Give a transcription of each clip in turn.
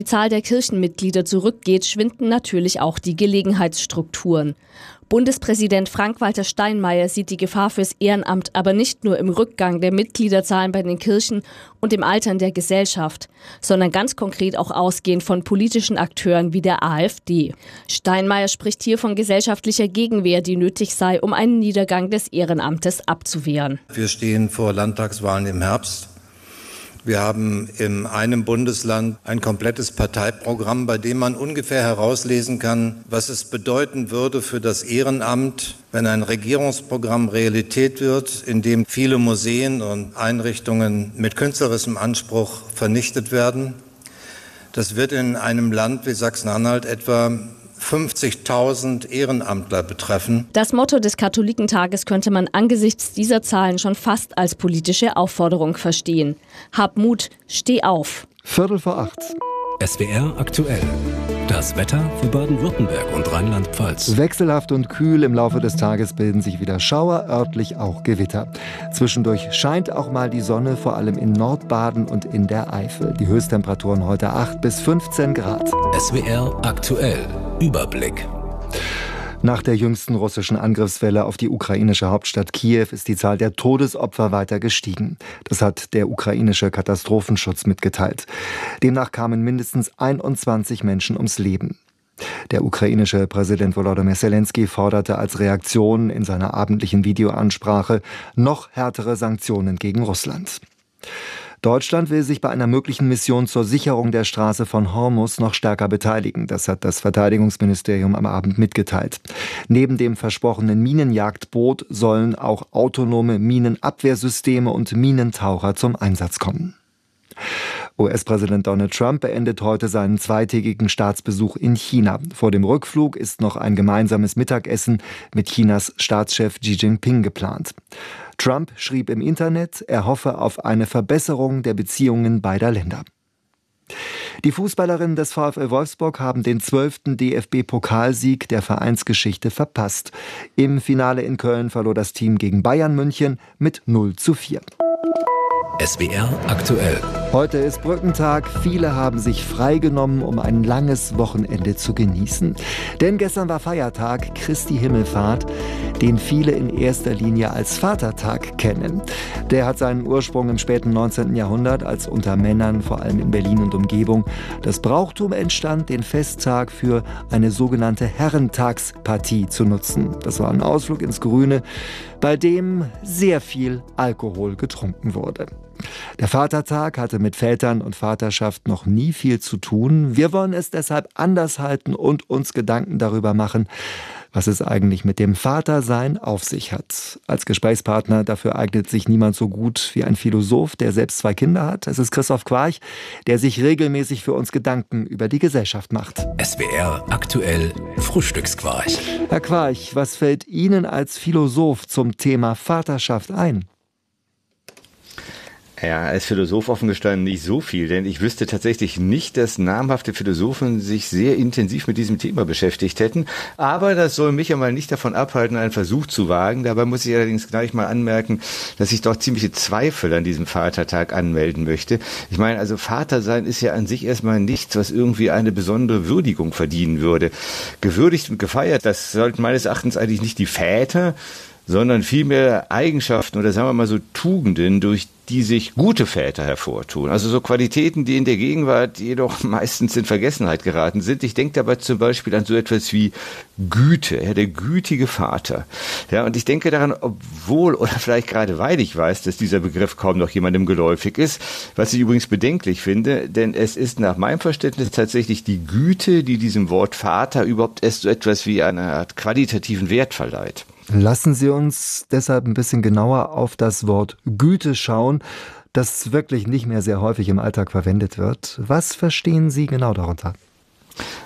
Die Zahl der Kirchenmitglieder zurückgeht, schwinden natürlich auch die Gelegenheitsstrukturen. Bundespräsident Frank-Walter Steinmeier sieht die Gefahr fürs Ehrenamt aber nicht nur im Rückgang der Mitgliederzahlen bei den Kirchen und im Altern der Gesellschaft, sondern ganz konkret auch ausgehend von politischen Akteuren wie der AfD. Steinmeier spricht hier von gesellschaftlicher Gegenwehr, die nötig sei, um einen Niedergang des Ehrenamtes abzuwehren. Wir stehen vor Landtagswahlen im Herbst. Wir haben in einem Bundesland ein komplettes Parteiprogramm, bei dem man ungefähr herauslesen kann, was es bedeuten würde für das Ehrenamt, wenn ein Regierungsprogramm Realität wird, in dem viele Museen und Einrichtungen mit künstlerischem Anspruch vernichtet werden. Das wird in einem Land wie Sachsen-Anhalt etwa 50.000 Ehrenamtler betreffen. Das Motto des Katholikentages könnte man angesichts dieser Zahlen schon fast als politische Aufforderung verstehen. Hab Mut, steh auf. 7:45. SWR aktuell. Das Wetter für Baden-Württemberg und Rheinland-Pfalz. Wechselhaft und kühl, im Laufe des Tages bilden sich wieder Schauer, örtlich auch Gewitter. Zwischendurch scheint auch mal die Sonne, vor allem in Nordbaden und in der Eifel. Die Höchsttemperaturen heute 8 bis 15 Grad. SWR aktuell. Überblick. Nach der jüngsten russischen Angriffswelle auf die ukrainische Hauptstadt Kiew ist die Zahl der Todesopfer weiter gestiegen. Das hat der ukrainische Katastrophenschutz mitgeteilt. Demnach kamen mindestens 21 Menschen ums Leben. Der ukrainische Präsident Volodymyr Zelensky forderte als Reaktion in seiner abendlichen Videoansprache noch härtere Sanktionen gegen Russland. Deutschland will sich bei einer möglichen Mission zur Sicherung der Straße von Hormuz noch stärker beteiligen. Das hat das Verteidigungsministerium am Abend mitgeteilt. Neben dem versprochenen Minenjagdboot sollen auch autonome Minenabwehrsysteme und Minentaucher zum Einsatz kommen. US-Präsident Donald Trump beendet heute seinen zweitägigen Staatsbesuch in China. Vor dem Rückflug ist noch ein gemeinsames Mittagessen mit Chinas Staatschef Xi Jinping geplant. Trump schrieb im Internet, er hoffe auf eine Verbesserung der Beziehungen beider Länder. Die Fußballerinnen des VfL Wolfsburg haben den 12. DFB-Pokalsieg der Vereinsgeschichte verpasst. Im Finale in Köln verlor das Team gegen Bayern München mit 0:4. SWR aktuell. Heute ist Brückentag. Viele haben sich freigenommen, um ein langes Wochenende zu genießen. Denn gestern war Feiertag, Christi Himmelfahrt, den viele in erster Linie als Vatertag kennen. Der hat seinen Ursprung im späten 19. Jahrhundert, als unter Männern, vor allem in Berlin und Umgebung, das Brauchtum entstand, den Festtag für eine sogenannte Herrentagspartie zu nutzen. Das war ein Ausflug ins Grüne, bei dem sehr viel Alkohol getrunken wurde. Der Vatertag hatte mit Vätern und Vaterschaft noch nie viel zu tun. Wir wollen es deshalb anders halten und uns Gedanken darüber machen, was es eigentlich mit dem Vatersein auf sich hat. Als Gesprächspartner dafür eignet sich niemand so gut wie ein Philosoph, der selbst 2 Kinder hat. Es ist Christoph Quarch, der sich regelmäßig für uns Gedanken über die Gesellschaft macht. SWR aktuell Frühstücksquarch. Herr Quarch, was fällt Ihnen als Philosoph zum Thema Vaterschaft ein? Ja, als Philosoph offen gestanden nicht so viel, denn ich wüsste tatsächlich nicht, dass namhafte Philosophen sich sehr intensiv mit diesem Thema beschäftigt hätten. Aber das soll mich ja mal nicht davon abhalten, einen Versuch zu wagen. Dabei muss ich allerdings gleich mal anmerken, dass ich doch ziemliche Zweifel an diesem Vatertag anmelden möchte. Ich meine, also Vater sein ist ja an sich erstmal nichts, was irgendwie eine besondere Würdigung verdienen würde. Gewürdigt und gefeiert, das sollten meines Erachtens eigentlich nicht die Väter, sondern vielmehr Eigenschaften oder sagen wir mal so Tugenden, durch die sich gute Väter hervortun. Also so Qualitäten, die in der Gegenwart jedoch meistens in Vergessenheit geraten sind. Ich denke dabei zum Beispiel an so etwas wie Güte, ja, der gütige Vater. Ja, und ich denke daran, obwohl oder vielleicht gerade weil ich weiß, dass dieser Begriff kaum noch jemandem geläufig ist, was ich übrigens bedenklich finde, denn es ist nach meinem Verständnis tatsächlich die Güte, die diesem Wort Vater überhaupt erst so etwas wie eine Art qualitativen Wert verleiht. Lassen Sie uns deshalb ein bisschen genauer auf das Wort Güte schauen, das wirklich nicht mehr sehr häufig im Alltag verwendet wird. Was verstehen Sie genau darunter?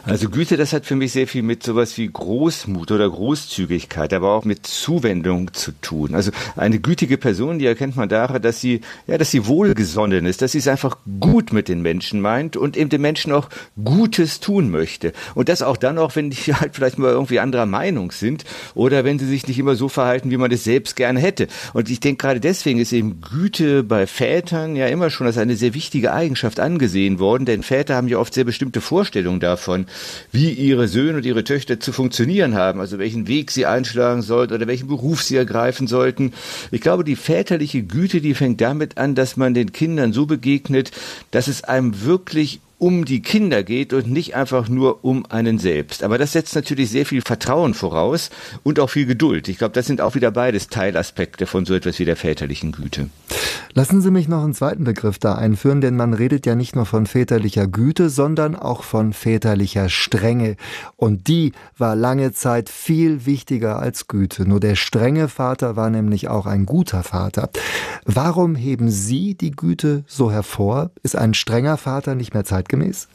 Also Güte, das hat für mich sehr viel mit sowas wie Großmut oder Großzügigkeit, aber auch mit Zuwendung zu tun. Also eine gütige Person, die erkennt man daran, dass sie wohlgesonnen ist, dass sie es einfach gut mit den Menschen meint und eben den Menschen auch Gutes tun möchte. Und das auch dann auch, wenn die halt vielleicht mal irgendwie anderer Meinung sind oder wenn sie sich nicht immer so verhalten, wie man es selbst gerne hätte. Und ich denke, gerade deswegen ist eben Güte bei Vätern ja immer schon als eine sehr wichtige Eigenschaft angesehen worden, denn Väter haben ja oft sehr bestimmte Vorstellungen davon, wie ihre Söhne und ihre Töchter zu funktionieren haben, also welchen Weg sie einschlagen sollten oder welchen Beruf sie ergreifen sollten. Ich glaube, die väterliche Güte, die fängt damit an, dass man den Kindern so begegnet, dass es einem wirklich um die Kinder geht und nicht einfach nur um einen selbst. Aber das setzt natürlich sehr viel Vertrauen voraus und auch viel Geduld. Ich glaube, das sind auch wieder beides Teilaspekte von so etwas wie der väterlichen Güte. Lassen Sie mich noch einen zweiten Begriff da einführen, denn man redet ja nicht nur von väterlicher Güte, sondern auch von väterlicher Strenge. Und die war lange Zeit viel wichtiger als Güte. Nur der strenge Vater war nämlich auch ein guter Vater. Warum heben Sie die Güte so hervor? Ist ein strenger Vater nicht mehr zeitgemäß?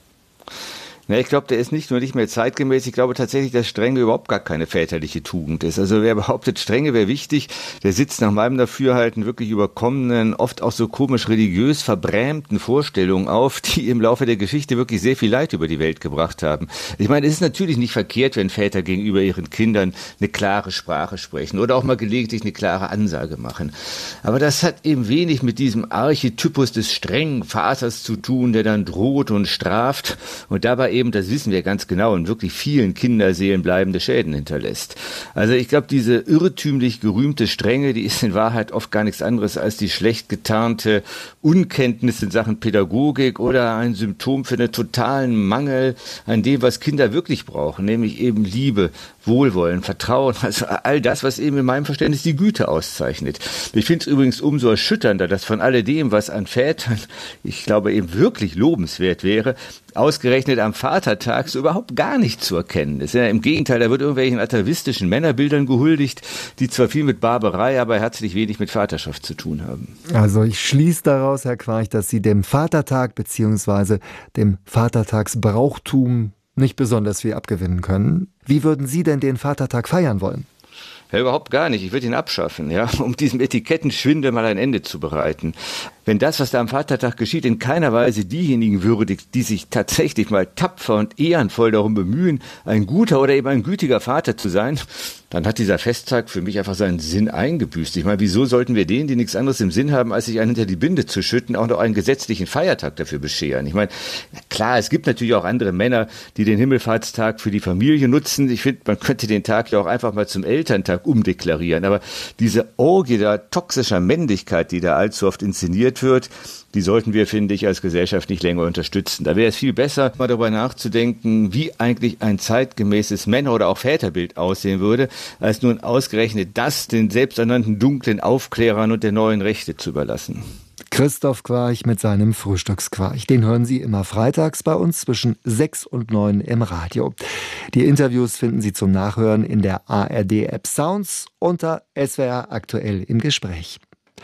Ja, ich glaube, der ist nicht nur nicht mehr zeitgemäß, ich glaube tatsächlich, dass Strenge überhaupt gar keine väterliche Tugend ist. Also wer behauptet, Strenge wäre wichtig, der sitzt nach meinem Dafürhalten wirklich überkommenen, oft auch so komisch religiös verbrämten Vorstellungen auf, die im Laufe der Geschichte wirklich sehr viel Leid über die Welt gebracht haben. Ich meine, es ist natürlich nicht verkehrt, wenn Väter gegenüber ihren Kindern eine klare Sprache sprechen oder auch mal gelegentlich eine klare Ansage machen. Aber das hat eben wenig mit diesem Archetypus des strengen Vaters zu tun, der dann droht und straft und dabei eben, das wissen wir ganz genau, in wirklich vielen Kinderseelen bleibende Schäden hinterlässt. Also ich glaube, diese irrtümlich gerühmte Strenge, die ist in Wahrheit oft gar nichts anderes als die schlecht getarnte Unkenntnis in Sachen Pädagogik oder ein Symptom für einen totalen Mangel an dem, was Kinder wirklich brauchen, nämlich eben Liebe, Wohlwollen, Vertrauen, also all das, was eben in meinem Verständnis die Güte auszeichnet. Ich finde es übrigens umso erschütternder, dass von alledem, was an Vätern, ich glaube, eben wirklich lobenswert wäre, ausgerechnet am Vatertag so überhaupt gar nicht zu erkennen ist. Ja, im Gegenteil, da wird irgendwelchen atavistischen Männerbildern gehuldigt, die zwar viel mit Barbarei, aber herzlich wenig mit Vaterschaft zu tun haben. Also ich schließe daraus, Herr Quarch, dass Sie dem Vatertag bzw. dem Vatertagsbrauchtum nicht besonders viel abgewinnen können. Wie würden Sie denn den Vatertag feiern wollen? Ja, überhaupt gar nicht. Ich würde ihn abschaffen, ja, um diesem Etikettenschwindel mal ein Ende zu bereiten. Wenn das, was da am Vatertag geschieht, in keiner Weise diejenigen würdigt, die sich tatsächlich mal tapfer und ehrenvoll darum bemühen, ein guter oder eben ein gütiger Vater zu sein, dann hat dieser Festtag für mich einfach seinen Sinn eingebüßt. Ich meine, wieso sollten wir denen, die nichts anderes im Sinn haben, als sich einen hinter die Binde zu schütten, auch noch einen gesetzlichen Feiertag dafür bescheren? Ich meine, klar, es gibt natürlich auch andere Männer, die den Himmelfahrtstag für die Familie nutzen. Ich finde, man könnte den Tag ja auch einfach mal zum Elterntag umdeklarieren. Aber diese Orgie der toxischer Männlichkeit, die da allzu oft inszeniert wird, die sollten wir, finde ich, als Gesellschaft nicht länger unterstützen. Da wäre es viel besser, mal darüber nachzudenken, wie eigentlich ein zeitgemäßes Männer- oder auch Väterbild aussehen würde, als nun ausgerechnet das den selbsternannten dunklen Aufklärern und der neuen Rechte zu überlassen. Christoph Quarch mit seinem Frühstücksquarch. Den hören Sie immer freitags bei uns zwischen 6 und 9 im Radio. Die Interviews finden Sie zum Nachhören in der ARD-App Sounds unter SWR aktuell im Gespräch.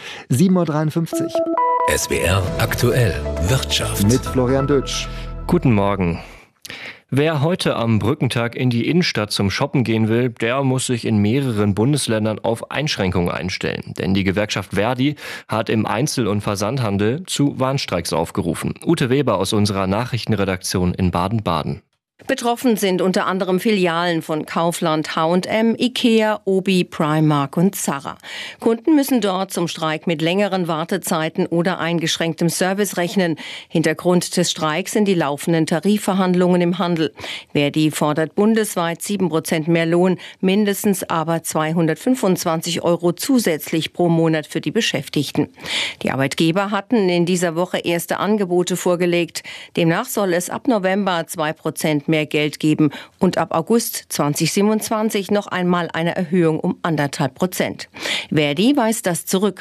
7.53 Uhr. SWR aktuell Wirtschaft. Mit Florian Dötsch. Guten Morgen. Wer heute am Brückentag in die Innenstadt zum Shoppen gehen will, der muss sich in mehreren Bundesländern auf Einschränkungen einstellen. Denn die Gewerkschaft Verdi hat im Einzel- und Versandhandel zu Warnstreiks aufgerufen. Ute Weber aus unserer Nachrichtenredaktion in Baden-Baden. Betroffen sind unter anderem Filialen von Kaufland, H&M, Ikea, Obi, Primark und Zara. Kunden müssen dort zum Streik mit längeren Wartezeiten oder eingeschränktem Service rechnen. Hintergrund des Streiks sind die laufenden Tarifverhandlungen im Handel. Verdi fordert bundesweit 7% mehr Lohn, mindestens aber 225 € zusätzlich pro Monat für die Beschäftigten. Die Arbeitgeber hatten in dieser Woche erste Angebote vorgelegt. Demnach soll es ab November 2% mehr Geld geben und ab August 2027 noch einmal eine Erhöhung um 1,5%. Verdi weist das zurück.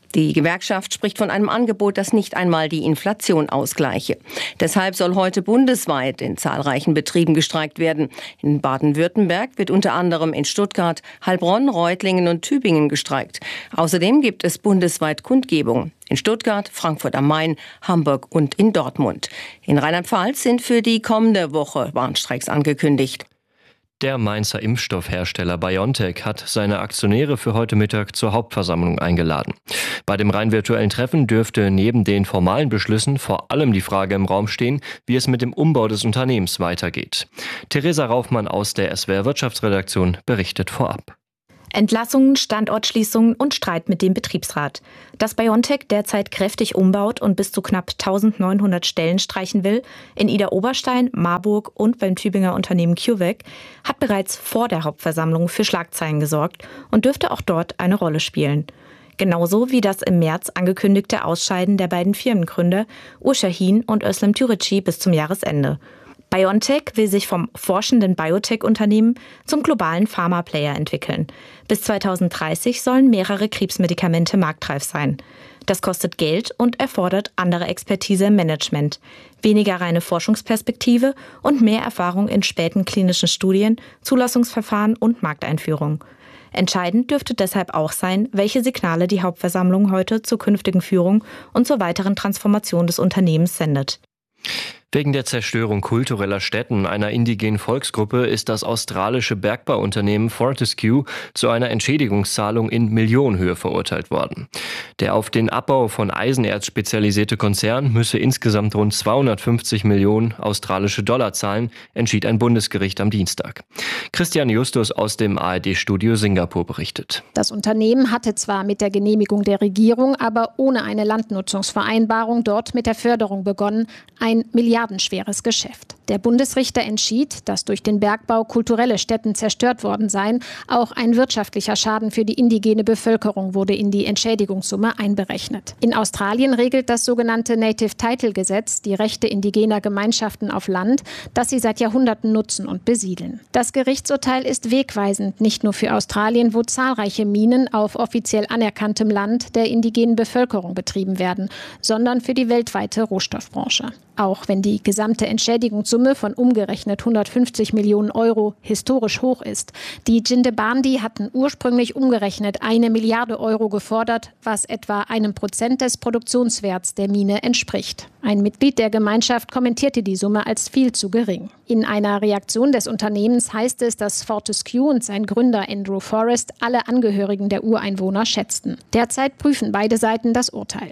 Die Gewerkschaft spricht von einem Angebot, das nicht einmal die Inflation ausgleiche. Deshalb soll heute bundesweit in zahlreichen Betrieben gestreikt werden. In Baden-Württemberg wird unter anderem in Stuttgart, Heilbronn, Reutlingen und Tübingen gestreikt. Außerdem gibt es bundesweit Kundgebungen. In Stuttgart, Frankfurt am Main, Hamburg und in Dortmund. In Rheinland-Pfalz sind für die kommende Woche Warnstreiks angekündigt. Der Mainzer Impfstoffhersteller BioNTech hat seine Aktionäre für heute Mittag zur Hauptversammlung eingeladen. Bei dem rein virtuellen Treffen dürfte neben den formalen Beschlüssen vor allem die Frage im Raum stehen, wie es mit dem Umbau des Unternehmens weitergeht. Theresa Raufmann aus der SWR Wirtschaftsredaktion berichtet vorab. Entlassungen, Standortschließungen und Streit mit dem Betriebsrat. Dass BioNTech derzeit kräftig umbaut und bis zu knapp 1900 Stellen streichen will, in Idar-Oberstein, Marburg und beim Tübinger Unternehmen CureVac, hat bereits vor der Hauptversammlung für Schlagzeilen gesorgt und dürfte auch dort eine Rolle spielen. Genauso wie das im März angekündigte Ausscheiden der beiden Firmengründer Ur Şahin und Özlem Türeci bis zum Jahresende. BioNTech will sich vom forschenden Biotech-Unternehmen zum globalen Pharma-Player entwickeln. Bis 2030 sollen mehrere Krebsmedikamente marktreif sein. Das kostet Geld und erfordert andere Expertise im Management, weniger reine Forschungsperspektive und mehr Erfahrung in späten klinischen Studien, Zulassungsverfahren und Markteinführung. Entscheidend dürfte deshalb auch sein, welche Signale die Hauptversammlung heute zur künftigen Führung und zur weiteren Transformation des Unternehmens sendet. Wegen der Zerstörung kultureller Stätten einer indigenen Volksgruppe ist das australische Bergbauunternehmen Fortescue zu einer Entschädigungszahlung in Millionenhöhe verurteilt worden. Der auf den Abbau von Eisenerz spezialisierte Konzern müsse insgesamt rund 250 Millionen australische Dollar zahlen, entschied ein Bundesgericht am Dienstag. Christian Justus aus dem ARD-Studio Singapur berichtet. Das Unternehmen hatte zwar mit der Genehmigung der Regierung, aber ohne eine Landnutzungsvereinbarung dort mit der Förderung begonnen, ein milliardenschweres Geschäft. Der Bundesrichter entschied, dass durch den Bergbau kulturelle Stätten zerstört worden seien. Auch ein wirtschaftlicher Schaden für die indigene Bevölkerung wurde in die Entschädigungssumme einberechnet. In Australien regelt das sogenannte Native Title Gesetz die Rechte indigener Gemeinschaften auf Land, das sie seit Jahrhunderten nutzen und besiedeln. Das Gerichtsurteil ist wegweisend, nicht nur für Australien, wo zahlreiche Minen auf offiziell anerkanntem Land der indigenen Bevölkerung betrieben werden, sondern für die weltweite Rohstoffbranche. Auch wenn die gesamte Entschädigungssumme von umgerechnet 150 Millionen Euro historisch hoch ist. Die Jindebandi hatten ursprünglich umgerechnet 1 Milliarde Euro gefordert, was etwa 1% des Produktionswerts der Mine entspricht. Ein Mitglied der Gemeinschaft kommentierte die Summe als viel zu gering. In einer Reaktion des Unternehmens heißt es, dass Fortescue und sein Gründer Andrew Forrest alle Angehörigen der Ureinwohner schätzten. Derzeit prüfen beide Seiten das Urteil.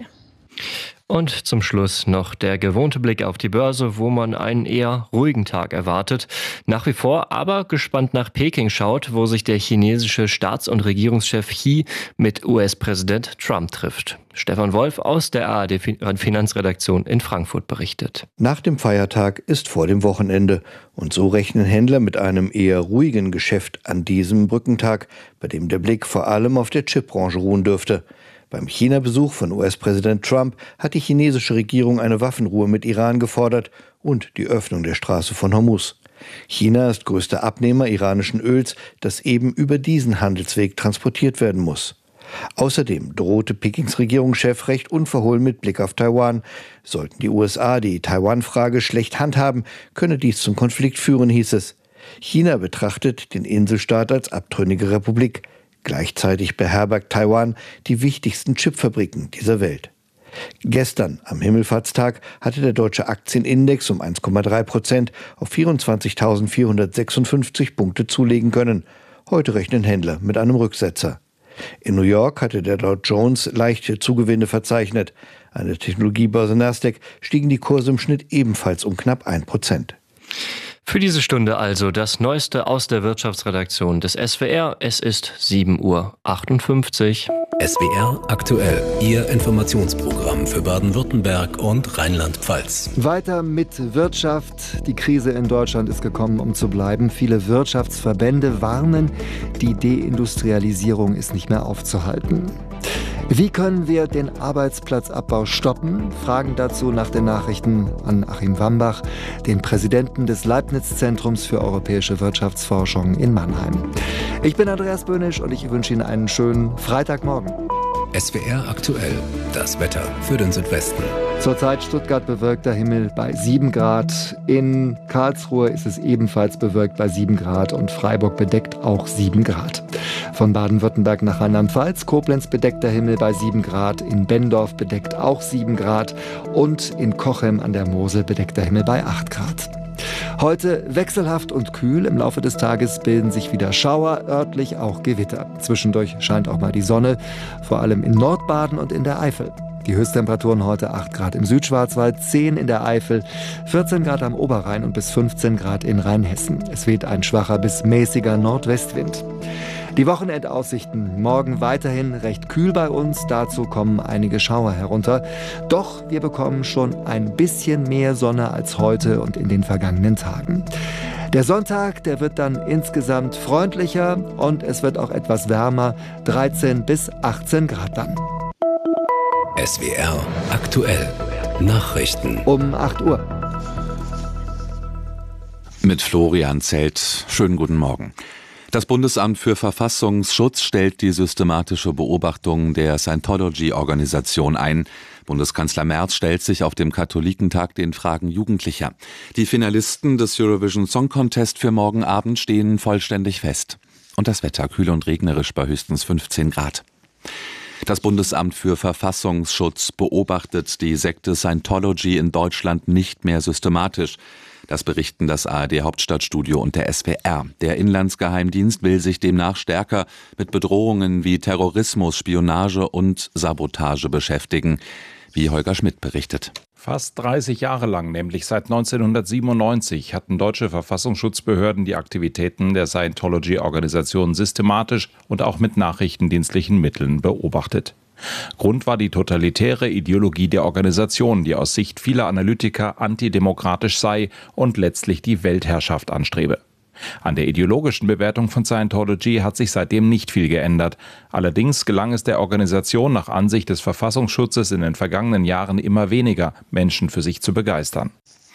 Und zum Schluss noch der gewohnte Blick auf die Börse, wo man einen eher ruhigen Tag erwartet. Nach wie vor aber gespannt nach Peking schaut, wo sich der chinesische Staats- und Regierungschef Xi mit US-Präsident Trump trifft. Stefan Wolf aus der ARD-Finanzredaktion in Frankfurt berichtet. Nach dem Feiertag ist vor dem Wochenende. Und so rechnen Händler mit einem eher ruhigen Geschäft an diesem Brückentag, bei dem der Blick vor allem auf der Chipbranche ruhen dürfte. Beim China-Besuch von US-Präsident Trump hat die chinesische Regierung eine Waffenruhe mit Iran gefordert und die Öffnung der Straße von Hormuz. China ist größter Abnehmer iranischen Öls, das eben über diesen Handelsweg transportiert werden muss. Außerdem drohte Pekings Regierungschef recht unverhohlen mit Blick auf Taiwan. Sollten die USA die Taiwan-Frage schlecht handhaben, könne dies zum Konflikt führen, hieß es. China betrachtet den Inselstaat als abtrünnige Republik. Gleichzeitig beherbergt Taiwan die wichtigsten Chipfabriken dieser Welt. Gestern, am Himmelfahrtstag, hatte der deutsche Aktienindex um 1,3% auf 24.456 Punkte zulegen können. Heute rechnen Händler mit einem Rücksetzer. In New York hatte der Dow Jones leichte Zugewinne verzeichnet. An der Technologiebörse Nasdaq stiegen die Kurse im Schnitt ebenfalls um knapp 1%. Für diese Stunde also das Neueste aus der Wirtschaftsredaktion des SWR. Es ist 7:58 Uhr. SWR aktuell, Ihr Informationsprogramm für Baden-Württemberg und Rheinland-Pfalz. Weiter mit Wirtschaft. Die Krise in Deutschland ist gekommen, um zu bleiben. Viele Wirtschaftsverbände warnen, die Deindustrialisierung ist nicht mehr aufzuhalten. Wie können wir den Arbeitsplatzabbau stoppen? Fragen dazu nach den Nachrichten an Achim Wambach, den Präsidenten des Leibniz-Zentrums für europäische Wirtschaftsforschung in Mannheim. Ich bin Andreas Böhnisch und ich wünsche Ihnen einen schönen Freitagmorgen. SWR aktuell, das Wetter für den Südwesten. Zurzeit Stuttgart bewölkter Himmel bei 7 Grad. In Karlsruhe ist es ebenfalls bewölkt bei 7 Grad und Freiburg bedeckt auch 7 Grad. Von Baden-Württemberg nach Rheinland-Pfalz, Koblenz bedeckter Himmel bei 7 Grad, in Benndorf bedeckt auch 7 Grad und in Cochem an der Mosel bedeckter Himmel bei 8 Grad. Heute wechselhaft und kühl. Im Laufe des Tages bilden sich wieder Schauer, örtlich auch Gewitter. Zwischendurch scheint auch mal die Sonne, vor allem in Nordbaden und in der Eifel. Die Höchsttemperaturen heute 8 Grad im Südschwarzwald, 10 in der Eifel, 14 Grad am Oberrhein und bis 15 Grad in Rheinhessen. Es weht ein schwacher bis mäßiger Nordwestwind. Die Wochenendaussichten. Morgen weiterhin recht kühl bei uns. Dazu kommen einige Schauer herunter. Doch wir bekommen schon ein bisschen mehr Sonne als heute und in den vergangenen Tagen. Der Sonntag, der wird dann insgesamt freundlicher und es wird auch etwas wärmer. 13 bis 18 Grad dann. SWR aktuell. Nachrichten. Um 8 Uhr. Mit Florian Zelt. Schönen guten Morgen. Das Bundesamt für Verfassungsschutz stellt die systematische Beobachtung der Scientology-Organisation ein. Bundeskanzler Merz stellt sich auf dem Katholikentag den Fragen Jugendlicher. Die Finalisten des Eurovision Song Contest für morgen Abend stehen vollständig fest. Und das Wetter kühl und regnerisch bei höchstens 15 Grad. Das Bundesamt für Verfassungsschutz beobachtet die Sekte Scientology in Deutschland nicht mehr systematisch. Das berichten das ARD-Hauptstadtstudio und der SWR. Der Inlandsgeheimdienst will sich demnach stärker mit Bedrohungen wie Terrorismus, Spionage und Sabotage beschäftigen, wie Holger Schmidt berichtet. Fast 30 Jahre lang, nämlich seit 1997, hatten deutsche Verfassungsschutzbehörden die Aktivitäten der Scientology-Organisation systematisch und auch mit nachrichtendienstlichen Mitteln beobachtet. Grund war die totalitäre Ideologie der Organisation, die aus Sicht vieler Analytiker antidemokratisch sei und letztlich die Weltherrschaft anstrebe. An der ideologischen Bewertung von Scientology hat sich seitdem nicht viel geändert. Allerdings gelang es der Organisation nach Ansicht des Verfassungsschutzes in den vergangenen Jahren immer weniger, Menschen für sich zu begeistern.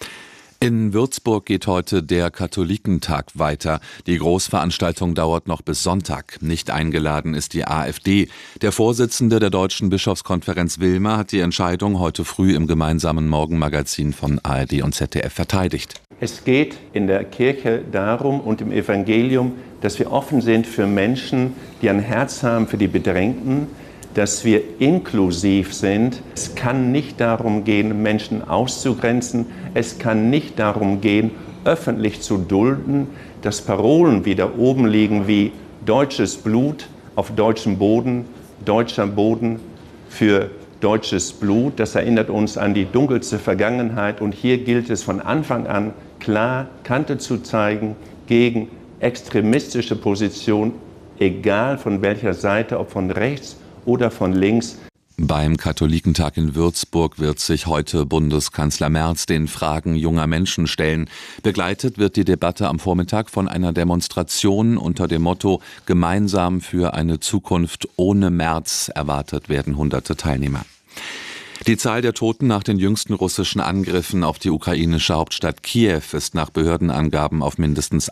In Würzburg geht heute der Katholikentag weiter. Die Großveranstaltung dauert noch bis Sonntag. Nicht eingeladen ist die AfD. Der Vorsitzende der Deutschen Bischofskonferenz Wilmer hat die Entscheidung heute früh im gemeinsamen Morgenmagazin von ARD und ZDF verteidigt. Es geht in der Kirche darum und im Evangelium, dass wir offen sind für Menschen, die ein Herz haben für die Bedrängten, dass wir inklusiv sind. Es kann nicht darum gehen, Menschen auszugrenzen. Es kann nicht darum gehen, öffentlich zu dulden, dass Parolen wieder oben liegen wie deutsches Blut auf deutschem Boden, deutscher Boden für deutsches Blut. Das erinnert uns an die dunkelste Vergangenheit. Und hier gilt es von Anfang an klar Kante zu zeigen gegen extremistische Positionen, egal von welcher Seite, ob von rechts oder von links. Beim Katholikentag in Würzburg wird sich heute Bundeskanzler Merz den Fragen junger Menschen stellen. Begleitet wird die Debatte am Vormittag von einer Demonstration unter dem Motto »Gemeinsam für eine Zukunft ohne Merz«. Erwartet werden hunderte Teilnehmer. Die Zahl der Toten nach den jüngsten russischen Angriffen auf die ukrainische Hauptstadt Kiew ist nach Behördenangaben auf mindestens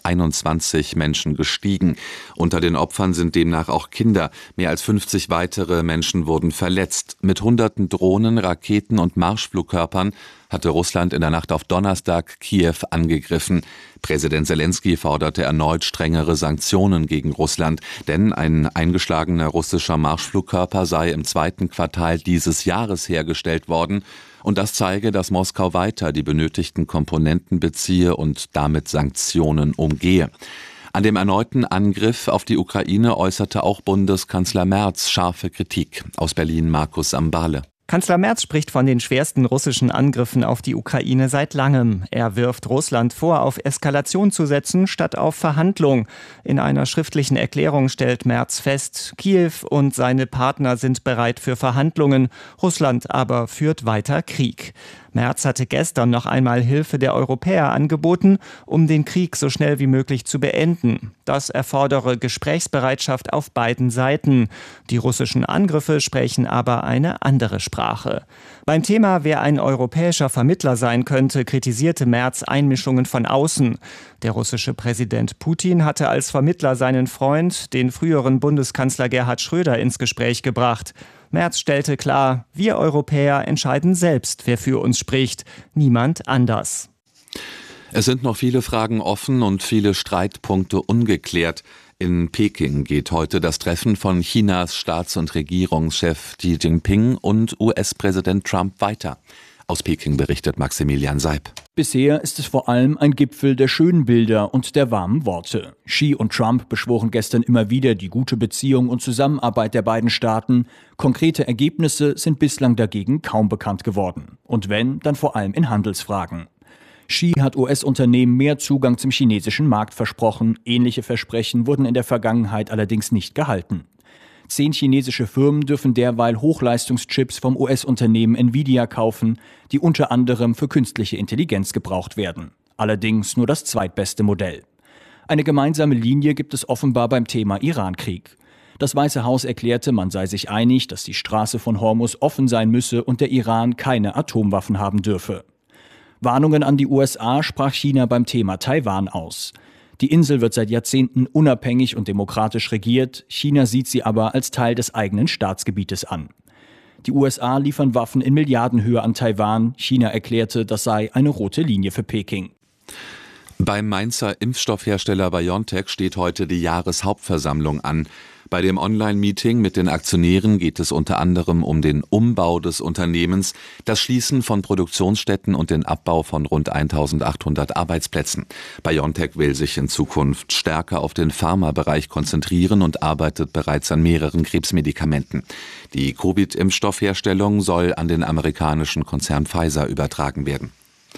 21 Menschen gestiegen. Unter den Opfern sind demnach auch Kinder. Mehr als 50 weitere Menschen wurden verletzt. Mit hunderten Drohnen, Raketen und Marschflugkörpern hatte Russland in der Nacht auf Donnerstag Kiew angegriffen. Präsident Selenskyj forderte erneut strengere Sanktionen gegen Russland, denn ein eingeschlagener russischer Marschflugkörper sei im 2. Quartal dieses Jahres hergestellt worden und das zeige, dass Moskau weiter die benötigten Komponenten beziehe und damit Sanktionen umgehe. An dem erneuten Angriff auf die Ukraine äußerte auch Bundeskanzler Merz scharfe Kritik. Aus Berlin Markus Ambale. Kanzler Merz spricht von den schwersten russischen Angriffen auf die Ukraine seit langem. Er wirft Russland vor, auf Eskalation zu setzen, statt auf Verhandlung. In einer schriftlichen Erklärung stellt Merz fest, Kiew und seine Partner sind bereit für Verhandlungen, Russland aber führt weiter Krieg. Merz hatte gestern noch einmal Hilfe der Europäer angeboten, um den Krieg so schnell wie möglich zu beenden. Das erfordere Gesprächsbereitschaft auf beiden Seiten. Die russischen Angriffe sprechen aber eine andere Sprache. Sprache. Beim Thema, wer ein europäischer Vermittler sein könnte, kritisierte Merz Einmischungen von außen. Der russische Präsident Putin hatte als Vermittler seinen Freund, den früheren Bundeskanzler Gerhard Schröder, ins Gespräch gebracht. Merz stellte klar, wir Europäer entscheiden selbst, wer für uns spricht, niemand anders. Es sind noch viele Fragen offen und viele Streitpunkte ungeklärt. In Peking geht heute das Treffen von Chinas Staats- und Regierungschef Xi Jinping und US-Präsident Trump weiter. Aus Peking berichtet Maximilian Seib. Bisher ist es vor allem ein Gipfel der schönen Bilder und der warmen Worte. Xi und Trump beschworen gestern immer wieder die gute Beziehung und Zusammenarbeit der beiden Staaten. Konkrete Ergebnisse sind bislang dagegen kaum bekannt geworden. Und wenn, dann vor allem in Handelsfragen. Xi hat US-Unternehmen mehr Zugang zum chinesischen Markt versprochen. Ähnliche Versprechen wurden in der Vergangenheit allerdings nicht gehalten. 10 chinesische Firmen dürfen derweil Hochleistungschips vom US-Unternehmen Nvidia kaufen, die unter anderem für künstliche Intelligenz gebraucht werden. Allerdings nur das zweitbeste Modell. Eine gemeinsame Linie gibt es offenbar beim Thema Iran-Krieg. Das Weiße Haus erklärte, man sei sich einig, dass die Straße von Hormuz offen sein müsse und der Iran keine Atomwaffen haben dürfe. Warnungen an die USA sprach China beim Thema Taiwan aus. Die Insel wird seit Jahrzehnten unabhängig und demokratisch regiert. China sieht sie aber als Teil des eigenen Staatsgebietes an. Die USA liefern Waffen in Milliardenhöhe an Taiwan. China erklärte, das sei eine rote Linie für Peking. Beim Mainzer Impfstoffhersteller BioNTech steht heute die Jahreshauptversammlung an. Bei dem Online-Meeting mit den Aktionären geht es unter anderem um den Umbau des Unternehmens, das Schließen von Produktionsstätten und den Abbau von rund 1800 Arbeitsplätzen. BioNTech will sich in Zukunft stärker auf den Pharmabereich konzentrieren und arbeitet bereits an mehreren Krebsmedikamenten. Die Covid-Impfstoffherstellung soll an den amerikanischen Konzern Pfizer übertragen werden.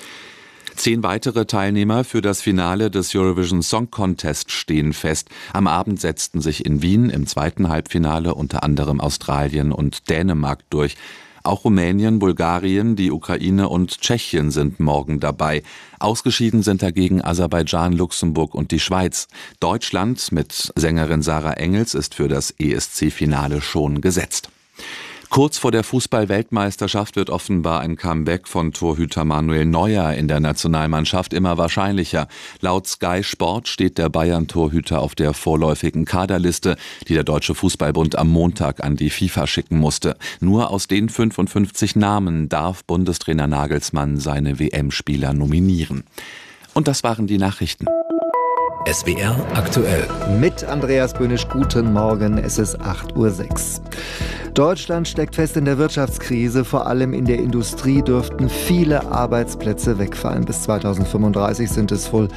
10 weitere Teilnehmer für das Finale des Eurovision Song Contest stehen fest. Am Abend setzten sich in Wien im zweiten Halbfinale unter anderem Australien und Dänemark durch. Auch Rumänien, Bulgarien, die Ukraine und Tschechien sind morgen dabei. Ausgeschieden sind dagegen Aserbaidschan, Luxemburg und die Schweiz. Deutschland mit Sängerin Sarah Engels ist für das ESC-Finale schon gesetzt. Kurz vor der Fußball-Weltmeisterschaft wird offenbar ein Comeback von Torhüter Manuel Neuer in der Nationalmannschaft immer wahrscheinlicher. Laut Sky Sport steht der Bayern-Torhüter auf der vorläufigen Kaderliste, die der Deutsche Fußballbund am Montag an die FIFA schicken musste. Nur aus den 55 Namen darf Bundestrainer Nagelsmann seine WM-Spieler nominieren. Und das waren die Nachrichten. SWR aktuell. Mit Andreas Böhnisch, guten Morgen, es ist 8:06 Uhr. Deutschland steckt fest in der Wirtschaftskrise. Vor allem in der Industrie dürften viele Arbeitsplätze wegfallen. Bis 2035 sind es wohl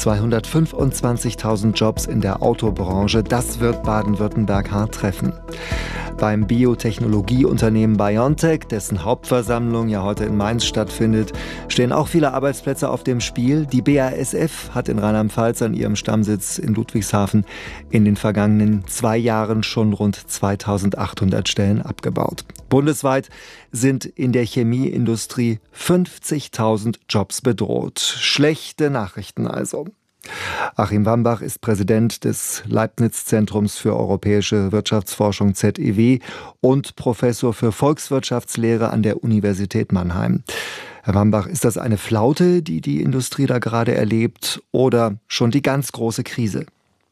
225.000 Jobs in der Autobranche. Das wird Baden-Württemberg hart treffen. Beim Biotechnologieunternehmen BioNTech, dessen Hauptversammlung ja heute in Mainz stattfindet, stehen auch viele Arbeitsplätze auf dem Spiel. Die BASF hat in Rheinland-Pfalz an ihrem Stammsitz in Ludwigshafen in den vergangenen 2 Jahren schon rund 2.800 Stellen abgebaut. Bundesweit sind in der Chemieindustrie 50.000 Jobs bedroht. Schlechte Nachrichten also. Achim Wambach ist Präsident des Leibniz-Zentrums für europäische Wirtschaftsforschung ZEW und Professor für Volkswirtschaftslehre an der Universität Mannheim. Herr Wambach, ist das eine Flaute, die die Industrie da gerade erlebt, oder schon die ganz große Krise?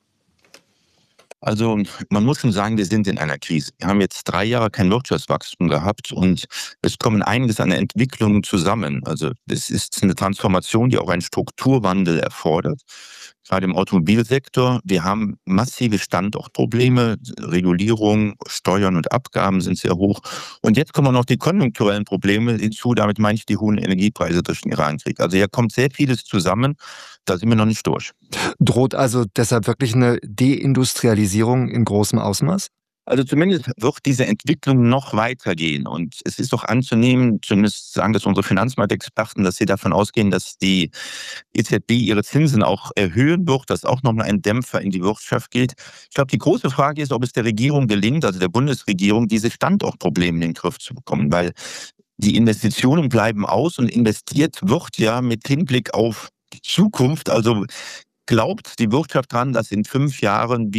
Also man muss schon sagen, wir sind in einer Krise. Wir haben jetzt 3 Jahre kein Wirtschaftswachstum gehabt und es kommen einiges an Entwicklungen zusammen. Also das ist eine Transformation, die auch einen Strukturwandel erfordert. Gerade im Automobilsektor, wir haben massive Standortprobleme, Regulierung, Steuern und Abgaben sind sehr hoch. Und jetzt kommen noch die konjunkturellen Probleme hinzu, damit meine ich die hohen Energiepreise durch den Irankrieg. Also hier kommt sehr vieles zusammen, da sind wir noch nicht durch. Droht also deshalb wirklich eine Deindustrialisierung in großem Ausmaß? Also zumindest wird diese Entwicklung noch weitergehen. Und es ist doch anzunehmen, zumindest sagen das unsere Finanzmarktexperten, dass sie davon ausgehen, dass die EZB ihre Zinsen auch erhöhen wird, dass auch nochmal ein Dämpfer in die Wirtschaft geht. Ich glaube, die große Frage ist, ob es der Regierung gelingt, also der Bundesregierung, diese Standortprobleme in den Griff zu bekommen. Weil die Investitionen bleiben aus und investiert wird ja mit Hinblick auf die Zukunft. Also glaubt die Wirtschaft dran, dass in 5 Jahren wir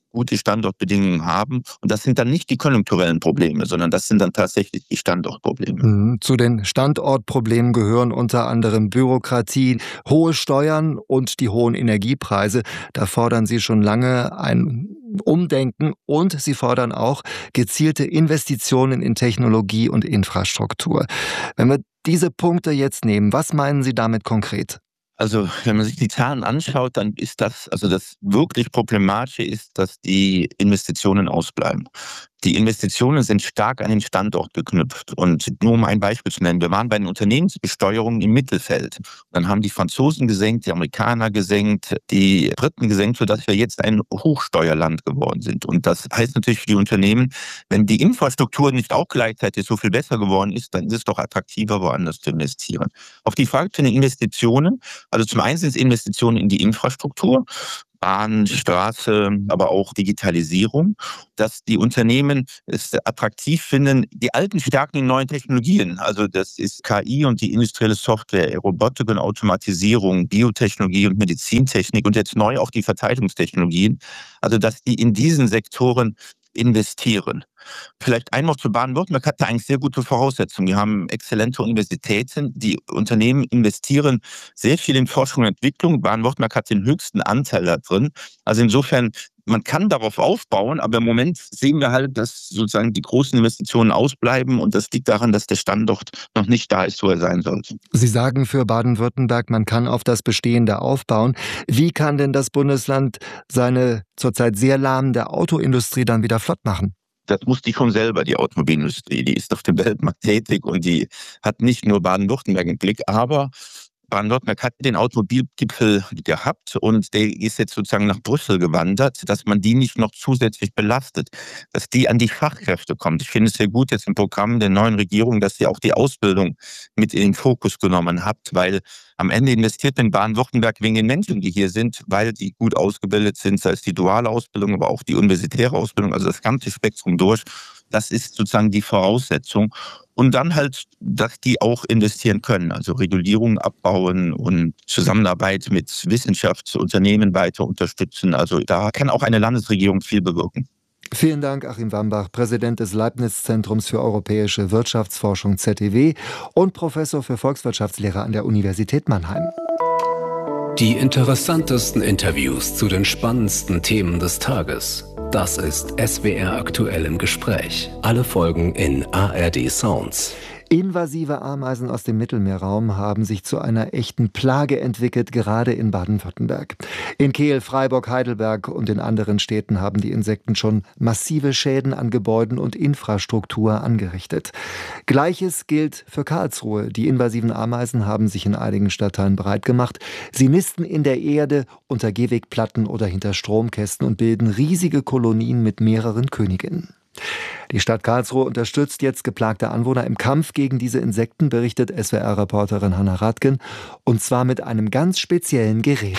gute Standortbedingungen haben. Und das sind dann nicht die konjunkturellen Probleme, sondern das sind dann tatsächlich die Standortprobleme. Zu den Standortproblemen gehören unter anderem Bürokratie, hohe Steuern und die hohen Energiepreise. Da fordern Sie schon lange ein Umdenken und Sie fordern auch gezielte Investitionen in Technologie und Infrastruktur. Wenn wir diese Punkte jetzt nehmen, was meinen Sie damit konkret? Also wenn man sich die Zahlen anschaut, dann ist das wirklich Problematische ist, dass die Investitionen ausbleiben. Die Investitionen sind stark an den Standort geknüpft. Und nur um ein Beispiel zu nennen, wir waren bei den Unternehmensbesteuerungen im Mittelfeld. Dann haben die Franzosen gesenkt, die Amerikaner gesenkt, die Briten gesenkt, sodass wir jetzt ein Hochsteuerland geworden sind. Und das heißt natürlich für die Unternehmen, wenn die Infrastruktur nicht auch gleichzeitig so viel besser geworden ist, dann ist es doch attraktiver, woanders zu investieren. Auf die Frage zu den Investitionen, also zum einen sind es Investitionen in die Infrastruktur, Bahn, Straße, aber auch Digitalisierung, dass die Unternehmen es attraktiv finden, die alten stärken in neuen Technologien. Also das ist KI und die industrielle Software, Robotik und Automatisierung, Biotechnologie und Medizintechnik und jetzt neu auch die Verteidigungstechnologien. Also dass die in diesen Sektoren investieren. Vielleicht ein noch zu Baden-Württemberg hat da eigentlich sehr gute Voraussetzungen. Wir haben exzellente Universitäten. Die Unternehmen investieren sehr viel in Forschung und Entwicklung. Baden-Württemberg hat den höchsten Anteil da drin. Also insofern, man kann darauf aufbauen, aber im Moment sehen wir halt, dass sozusagen die großen Investitionen ausbleiben und das liegt daran, dass der Standort noch nicht da ist, wo er sein sollte. Sie sagen für Baden-Württemberg, man kann auf das Bestehende aufbauen. Wie kann denn das Bundesland seine zurzeit sehr lahmende Autoindustrie dann wieder flott machen? Das muss die schon selber, die Automobilindustrie. Die ist auf dem Weltmarkt tätig und die hat nicht nur Baden-Württemberg im Blick, aber Baden-Württemberg hat den Automobilgipfel gehabt und der ist jetzt sozusagen nach Brüssel gewandert, dass man die nicht noch zusätzlich belastet, dass die an die Fachkräfte kommt. Ich finde es sehr gut jetzt im Programm der neuen Regierung, dass sie auch die Ausbildung mit in den Fokus genommen hat, weil am Ende investiert in Baden-Württemberg wegen den Menschen, die hier sind, weil die gut ausgebildet sind, sei es die duale Ausbildung, aber auch die universitäre Ausbildung, also das ganze Spektrum durch. Das ist sozusagen die Voraussetzung. Und dann halt, dass die auch investieren können, also Regulierung abbauen und Zusammenarbeit mit Wissenschaftsunternehmen weiter unterstützen. Also da kann auch eine Landesregierung viel bewirken. Vielen Dank, Achim Wambach, Präsident des Leibniz-Zentrums für europäische Wirtschaftsforschung ZEW und Professor für Volkswirtschaftslehre an der Universität Mannheim. Die interessantesten Interviews zu den spannendsten Themen des Tages. Das ist SWR aktuell im Gespräch. Alle Folgen in ARD Sounds. Invasive Ameisen aus dem Mittelmeerraum haben sich zu einer echten Plage entwickelt, gerade in Baden-Württemberg. In Kehl, Freiburg, Heidelberg und in anderen Städten haben die Insekten schon massive Schäden an Gebäuden und Infrastruktur angerichtet. Gleiches gilt für Karlsruhe. Die invasiven Ameisen haben sich in einigen Stadtteilen breit gemacht. Sie nisten in der Erde, unter Gehwegplatten oder hinter Stromkästen und bilden riesige Kolonien mit mehreren Königinnen. Die Stadt Karlsruhe unterstützt jetzt geplagte Anwohner im Kampf gegen diese Insekten, berichtet SWR-Reporterin Hanna Radken, und zwar mit einem ganz speziellen Gerät.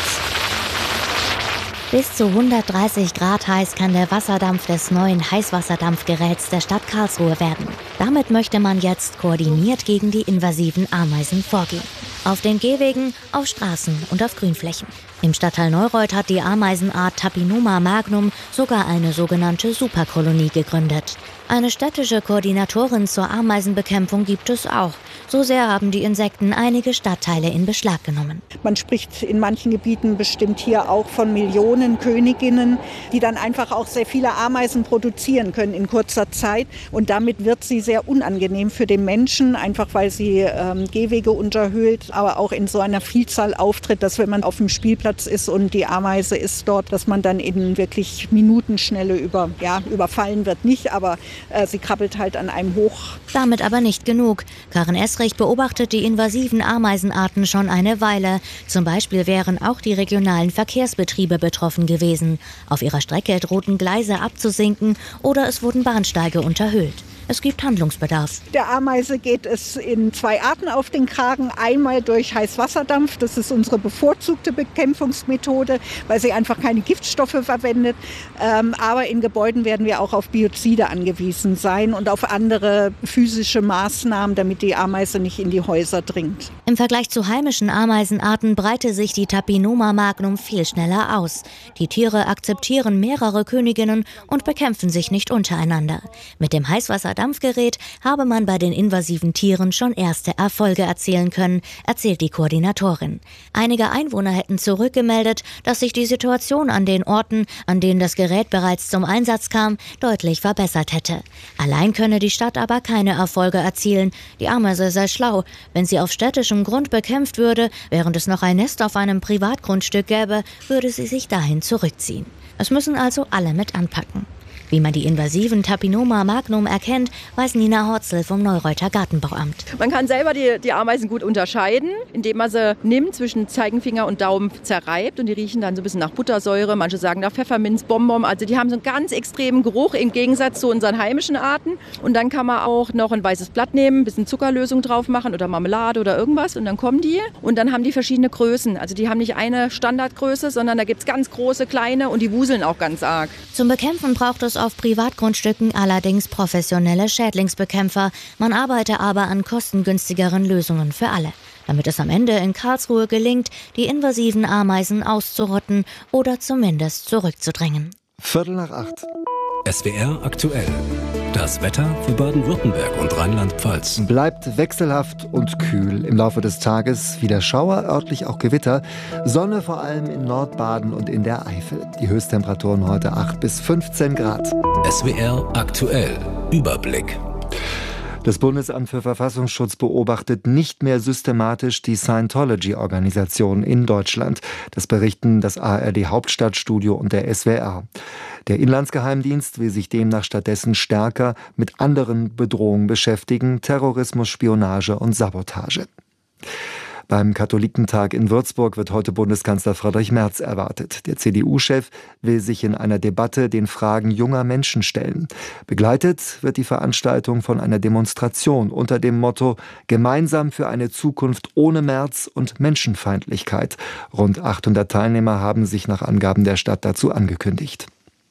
Bis zu 130 Grad heiß kann der Wasserdampf des neuen Heißwasserdampfgeräts der Stadt Karlsruhe werden. Damit möchte man jetzt koordiniert gegen die invasiven Ameisen vorgehen. Auf den Gehwegen, auf Straßen und auf Grünflächen. Im Stadtteil Neureuth hat die Ameisenart Tapinoma magnum sogar eine sogenannte Superkolonie gegründet. Eine städtische Koordinatorin zur Ameisenbekämpfung gibt es auch. So sehr haben die Insekten einige Stadtteile in Beschlag genommen. Man spricht in manchen Gebieten bestimmt hier auch von Millionen Königinnen, die dann einfach auch sehr viele Ameisen produzieren können in kurzer Zeit. Und damit wird sie sehr unangenehm für den Menschen, einfach weil sie Gehwege unterhöhlt, aber auch in so einer Vielzahl auftritt, dass wenn man auf dem Spielplatz ist und die Ameise ist dort, dass man dann in wirklich Minutenschnelle überfallen wird nicht, aber sie krabbelt halt an einem hoch. Damit aber nicht genug. Karin Esrich beobachtet die invasiven Ameisenarten schon eine Weile. Zum Beispiel wären auch die regionalen Verkehrsbetriebe betroffen gewesen. Auf ihrer Strecke drohten Gleise abzusinken oder es wurden Bahnsteige unterhöhlt. Es gibt Handlungsbedarf. Der Ameise geht es in 2 Arten auf den Kragen. Einmal durch Heißwasserdampf, das ist unsere bevorzugte Bekämpfungsmethode, weil sie einfach keine Giftstoffe verwendet. Aber in Gebäuden werden wir auch auf Biozide angewiesen sein und auf andere physische Maßnahmen, damit die Ameise nicht in die Häuser dringt. Im Vergleich zu heimischen Ameisenarten breite sich die Tapinoma magnum viel schneller aus. Die Tiere akzeptieren mehrere Königinnen und bekämpfen sich nicht untereinander. Mit dem Heißwasserdampfgerät habe man bei den invasiven Tieren schon erste Erfolge erzielen können, erzählt die Koordinatorin. Einige Einwohner hätten zurückgemeldet, dass sich die Situation an den Orten, an denen das Gerät bereits zum Einsatz kam, deutlich verbessert hätte. Allein könne die Stadt aber keine Erfolge erzielen. Die Ameise sei schlau. Wenn sie auf städtischem Grund bekämpft würde, während es noch ein Nest auf einem Privatgrundstück gäbe, würde sie sich dahin zurückziehen. Es müssen also alle mit anpacken. Wie man die invasiven Tapinoma magnum erkennt, weiß Nina Horzel vom Neureuter Gartenbauamt. Man kann selber die Ameisen gut unterscheiden, indem man sie nimmt, zwischen Zeigefinger und Daumen zerreibt und die riechen dann so ein bisschen nach Buttersäure, manche sagen nach Pfefferminz, Bonbon, also die haben so einen ganz extremen Geruch im Gegensatz zu unseren heimischen Arten. Und dann kann man auch noch ein weißes Blatt nehmen, ein bisschen Zuckerlösung drauf machen oder Marmelade oder irgendwas und dann kommen die und dann haben die verschiedene Größen. Also die haben nicht eine Standardgröße, sondern da gibt es ganz große, kleine und die wuseln auch ganz arg. Zum Bekämpfen braucht es auf Privatgrundstücken allerdings professionelle Schädlingsbekämpfer. Man arbeite aber an kostengünstigeren Lösungen für alle, damit es am Ende in Karlsruhe gelingt, die invasiven Ameisen auszurotten oder zumindest zurückzudrängen. 7:45. SWR aktuell. Das Wetter für Baden-Württemberg und Rheinland-Pfalz. Bleibt wechselhaft und kühl. Im Laufe des Tages wieder Schauer, örtlich auch Gewitter. Sonne vor allem in Nordbaden und in der Eifel. Die Höchsttemperaturen heute 8 bis 15 Grad. SWR aktuell. Überblick. Das Bundesamt für Verfassungsschutz beobachtet nicht mehr systematisch die Scientology-Organisation in Deutschland. Das berichten das ARD-Hauptstadtstudio und der SWR. Der Inlandsgeheimdienst will sich demnach stattdessen stärker mit anderen Bedrohungen beschäftigen: Terrorismus, Spionage und Sabotage. Beim Katholikentag in Würzburg wird heute Bundeskanzler Friedrich Merz erwartet. Der CDU-Chef will sich in einer Debatte den Fragen junger Menschen stellen. Begleitet wird die Veranstaltung von einer Demonstration unter dem Motto „Gemeinsam für eine Zukunft ohne Merz und Menschenfeindlichkeit". Rund 800 Teilnehmer haben sich nach Angaben der Stadt dazu angekündigt.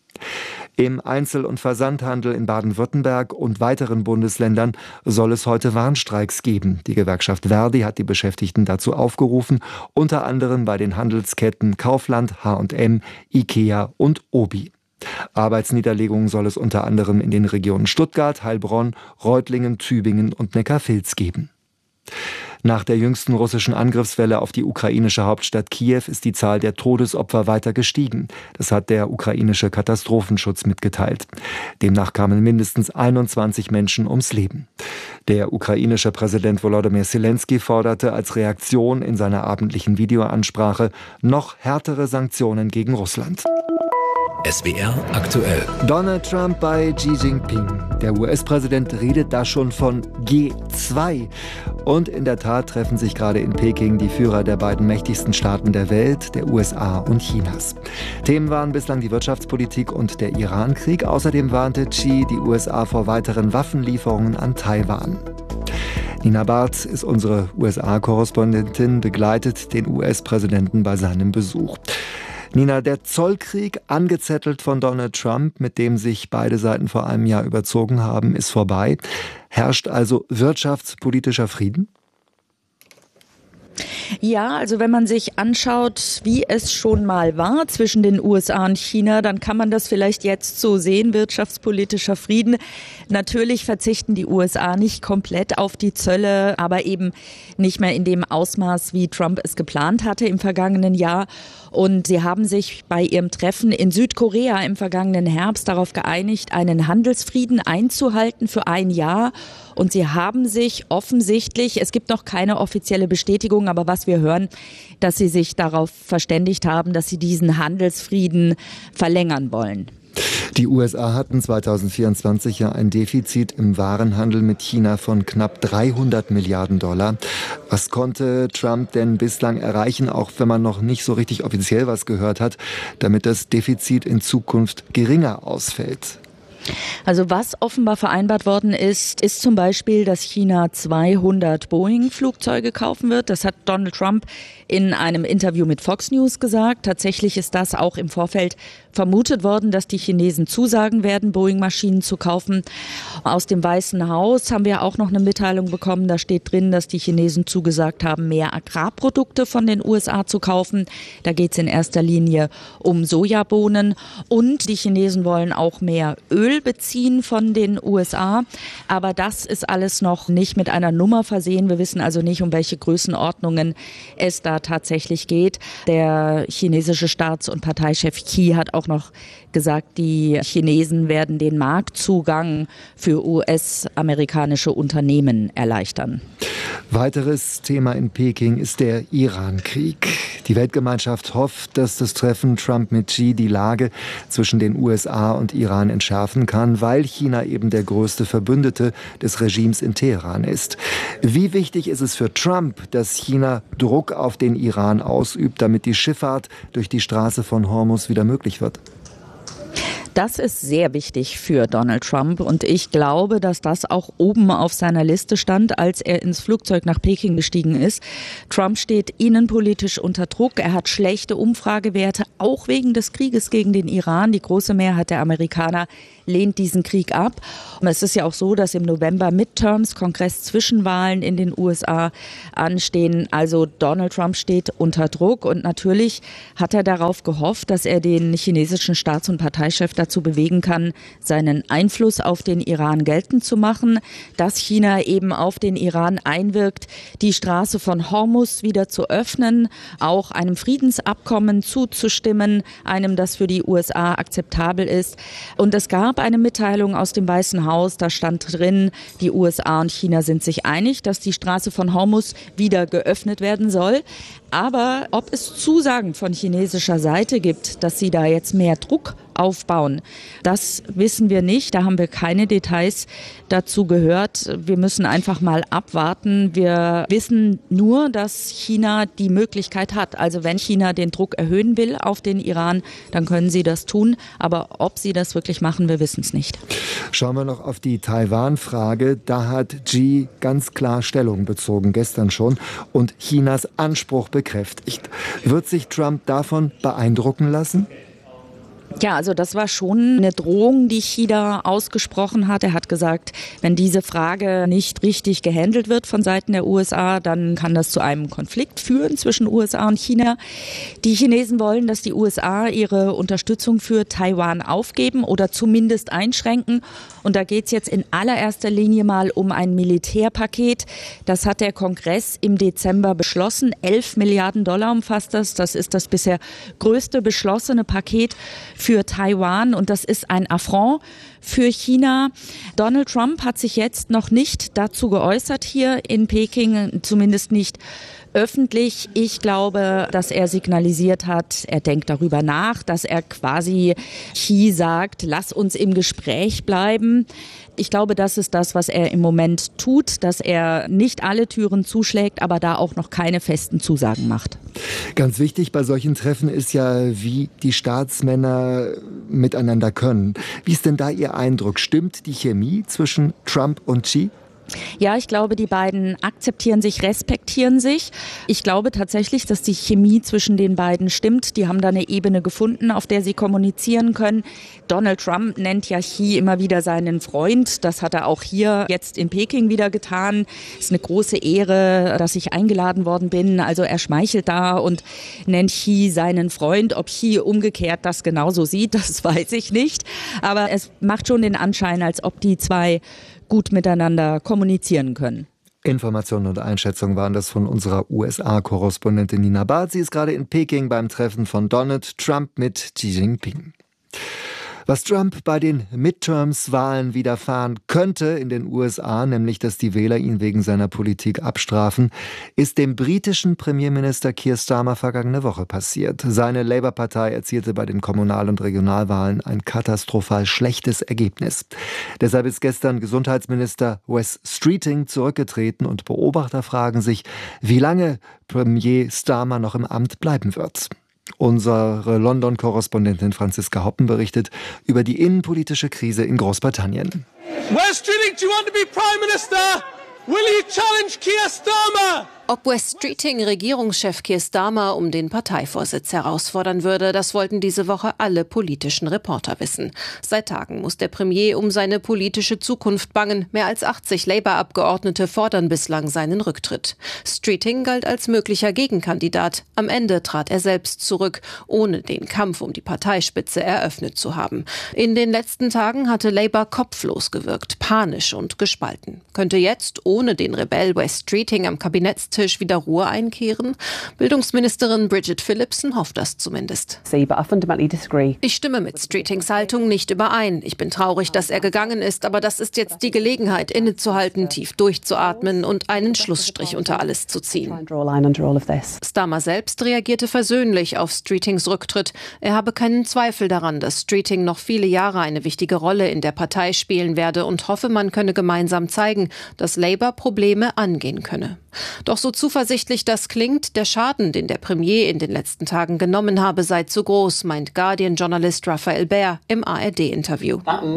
Im Einzel- und Versandhandel in Baden-Württemberg und weiteren Bundesländern soll es heute Warnstreiks geben. Die Gewerkschaft Verdi hat die Beschäftigten dazu aufgerufen, unter anderem bei den Handelsketten Kaufland, H&M, Ikea und Obi. Arbeitsniederlegungen soll es unter anderem in den Regionen Stuttgart, Heilbronn, Reutlingen, Tübingen und Neckarvils geben. Nach der jüngsten russischen Angriffswelle auf die ukrainische Hauptstadt Kiew ist die Zahl der Todesopfer weiter gestiegen. Das hat der ukrainische Katastrophenschutz mitgeteilt. Demnach kamen mindestens 21 Menschen ums Leben. Der ukrainische Präsident Volodymyr Zelensky forderte als Reaktion in seiner abendlichen Videoansprache noch härtere Sanktionen gegen Russland. SWR aktuell. Donald Trump bei Xi Jinping. Der US-Präsident redet da schon von G2. Und in der Tat treffen sich gerade in Peking die Führer der beiden mächtigsten Staaten der Welt, der USA und Chinas. Themen waren bislang die Wirtschaftspolitik und der Iran-Krieg. Außerdem warnte Xi die USA vor weiteren Waffenlieferungen an Taiwan. Nina Barth ist unsere USA-Korrespondentin, begleitet den US-Präsidenten bei seinem Besuch. Nina, der Zollkrieg, angezettelt von Donald Trump, mit dem sich beide Seiten vor einem Jahr überzogen haben, ist vorbei. Herrscht also wirtschaftspolitischer Frieden? Ja, also wenn man sich anschaut, wie es schon mal war zwischen den USA und China, dann kann man das vielleicht jetzt so sehen, wirtschaftspolitischer Frieden. Natürlich verzichten die USA nicht komplett auf die Zölle, aber eben nicht mehr in dem Ausmaß, wie Trump es geplant hatte im vergangenen Jahr. Und sie haben sich bei ihrem Treffen in Südkorea im vergangenen Herbst darauf geeinigt, einen Handelsfrieden einzuhalten für ein Jahr. Und sie haben sich offensichtlich, es gibt noch keine offizielle Bestätigung, aber was wir hören, dass sie sich darauf verständigt haben, dass sie diesen Handelsfrieden verlängern wollen. Die USA hatten 2024 ja ein Defizit im Warenhandel mit China von knapp 300 Milliarden $. Was konnte Trump denn bislang erreichen, auch wenn man noch nicht so richtig offiziell was gehört hat, damit das Defizit in Zukunft geringer ausfällt? Also was offenbar vereinbart worden ist zum Beispiel, dass China 200 Boeing-Flugzeuge kaufen wird. Das hat Donald Trump in einem Interview mit Fox News gesagt. Tatsächlich ist das auch im Vorfeld vermutet worden, dass die Chinesen zusagen werden, Boeing-Maschinen zu kaufen. Aus dem Weißen Haus haben wir auch noch eine Mitteilung bekommen. Da steht drin, dass die Chinesen zugesagt haben, mehr Agrarprodukte von den USA zu kaufen. Da geht es in erster Linie um Sojabohnen. Und die Chinesen wollen auch mehr Öl beziehen von den USA. Aber das ist alles noch nicht mit einer Nummer versehen. Wir wissen also nicht, um welche Größenordnungen es da tatsächlich geht. Der chinesische Staats- und Parteichef Xi hat auch noch gesagt, die Chinesen werden den Marktzugang für US-amerikanische Unternehmen erleichtern. Weiteres Thema in Peking ist der Iran-Krieg. Die Weltgemeinschaft hofft, dass das Treffen Trump mit Xi die Lage zwischen den USA und Iran entschärfen kann, weil China eben der größte Verbündete des Regimes in Teheran ist. Wie wichtig ist es für Trump, dass China Druck auf den Iran ausübt, damit die Schifffahrt durch die Straße von Hormuz wieder möglich wird? Das ist sehr wichtig für Donald Trump und ich glaube, dass das auch oben auf seiner Liste stand, als er ins Flugzeug nach Peking gestiegen ist. Trump steht innenpolitisch unter Druck. Er hat schlechte Umfragewerte, auch wegen des Krieges gegen den Iran. Die große Mehrheit der Amerikaner lehnt diesen Krieg ab. Und es ist ja auch so, dass im November Midterms, Kongress-Zwischenwahlen in den USA anstehen. Also Donald Trump steht unter Druck und natürlich hat er darauf gehofft, dass er den chinesischen Staats- und Parteichef dazu bewegen kann, seinen Einfluss auf den Iran geltend zu machen, dass China eben auf den Iran einwirkt, die Straße von Hormuz wieder zu öffnen, auch einem Friedensabkommen zuzustimmen, einem, das für die USA akzeptabel ist. Und es gab eine Mitteilung aus dem Weißen Haus, da stand drin, die USA und China sind sich einig, dass die Straße von Hormuz wieder geöffnet werden soll. Aber ob es Zusagen von chinesischer Seite gibt, dass sie da jetzt mehr Druck aufbauen, das wissen wir nicht. Da haben wir keine Details dazu gehört. Wir müssen einfach mal abwarten. Wir wissen nur, dass China die Möglichkeit hat. Also wenn China den Druck erhöhen will auf den Iran, dann können sie das tun. Aber ob sie das wirklich machen, wir wissen es nicht. Schauen wir noch auf die Taiwan-Frage. Da hat Xi ganz klar Stellung bezogen, gestern schon, und Chinas Anspruch bekräftigt. Wird sich Trump davon beeindrucken lassen? Ja, also das war schon eine Drohung, die Xi da ausgesprochen hat. Er hat gesagt, wenn diese Frage nicht richtig gehandelt wird von Seiten der USA, dann kann das zu einem Konflikt führen zwischen USA und China. Die Chinesen wollen, dass die USA ihre Unterstützung für Taiwan aufgeben oder zumindest einschränken. Und da geht es jetzt in allererster Linie mal um ein Militärpaket. Das hat der Kongress im Dezember beschlossen. 11 Milliarden Dollar umfasst das. Das ist das bisher größte beschlossene Paket für Taiwan und das ist ein Affront für China. Donald Trump hat sich jetzt noch nicht dazu geäußert hier in Peking, zumindest nicht öffentlich. Ich glaube, dass er signalisiert hat, er denkt darüber nach, dass er quasi Xi sagt, lass uns im Gespräch bleiben. Ich glaube, das ist das, was er im Moment tut, dass er nicht alle Türen zuschlägt, aber da auch noch keine festen Zusagen macht. Ganz wichtig bei solchen Treffen ist ja, wie die Staatsmänner miteinander können. Wie ist denn da Ihr Eindruck? Stimmt die Chemie zwischen Trump und Xi? Ja, ich glaube, die beiden akzeptieren sich, respektieren sich. Ich glaube tatsächlich, dass die Chemie zwischen den beiden stimmt. Die haben da eine Ebene gefunden, auf der sie kommunizieren können. Donald Trump nennt ja Xi immer wieder seinen Freund. Das hat er auch hier jetzt in Peking wieder getan. Es ist eine große Ehre, dass ich eingeladen worden bin. Also er schmeichelt da und nennt Xi seinen Freund. Ob Xi umgekehrt das genauso sieht, das weiß ich nicht. Aber es macht schon den Anschein, als ob die zwei gut miteinander kommunizieren können. Informationen und Einschätzungen waren das von unserer USA-Korrespondentin Nina Barth. Sie ist gerade in Peking beim Treffen von Donald Trump mit Xi Jinping. Was Trump bei den Midterms-Wahlen widerfahren könnte in den USA, nämlich dass die Wähler ihn wegen seiner Politik abstrafen, ist dem britischen Premierminister Keir Starmer vergangene Woche passiert. Seine Labour-Partei erzielte bei den Kommunal- und Regionalwahlen ein katastrophal schlechtes Ergebnis. Deshalb ist gestern Gesundheitsminister Wes Streeting zurückgetreten und Beobachter fragen sich, wie lange Premier Starmer noch im Amt bleiben wird. Unsere London-Korrespondentin Franziska Hoppen berichtet über die innenpolitische Krise in Großbritannien. West Streeting, do you want to be Prime Minister? Will you challenge Keir Starmer? Ob West Streeting Regierungschef Keir Starmer um den Parteivorsitz herausfordern würde, das wollten diese Woche alle politischen Reporter wissen. Seit Tagen muss der Premier um seine politische Zukunft bangen. Mehr als 80 Labour-Abgeordnete fordern bislang seinen Rücktritt. Streeting galt als möglicher Gegenkandidat. Am Ende trat er selbst zurück, ohne den Kampf um die Parteispitze eröffnet zu haben. In den letzten Tagen hatte Labour kopflos gewirkt, panisch und gespalten. Könnte jetzt ohne den Rebell West Streeting am Kabinettstisch wieder Ruhe einkehren? Bildungsministerin Bridget Phillipson hofft das zumindest. Ich stimme mit Streetings Haltung nicht überein. Ich bin traurig, dass er gegangen ist, aber das ist jetzt die Gelegenheit, innezuhalten, tief durchzuatmen und einen Schlussstrich unter alles zu ziehen. Starmer selbst reagierte versöhnlich auf Streetings Rücktritt. Er habe keinen Zweifel daran, dass Streeting noch viele Jahre eine wichtige Rolle in der Partei spielen werde und hoffe, man könne gemeinsam zeigen, dass Labour Probleme angehen könne. Doch so zuversichtlich das klingt, der Schaden, den der Premier in den letzten Tagen genommen habe, sei zu groß, meint Guardian-Journalist Raphael Baer im ARD-Interview.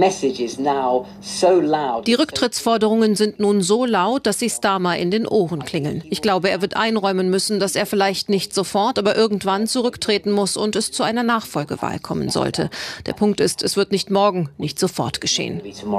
Die Rücktrittsforderungen sind nun so laut, dass sie Starmer in den Ohren klingeln. Ich glaube, er wird einräumen müssen, dass er vielleicht nicht sofort, aber irgendwann zurücktreten muss und es zu einer Nachfolgewahl kommen sollte. Der Punkt ist, es wird nicht morgen, nicht sofort geschehen.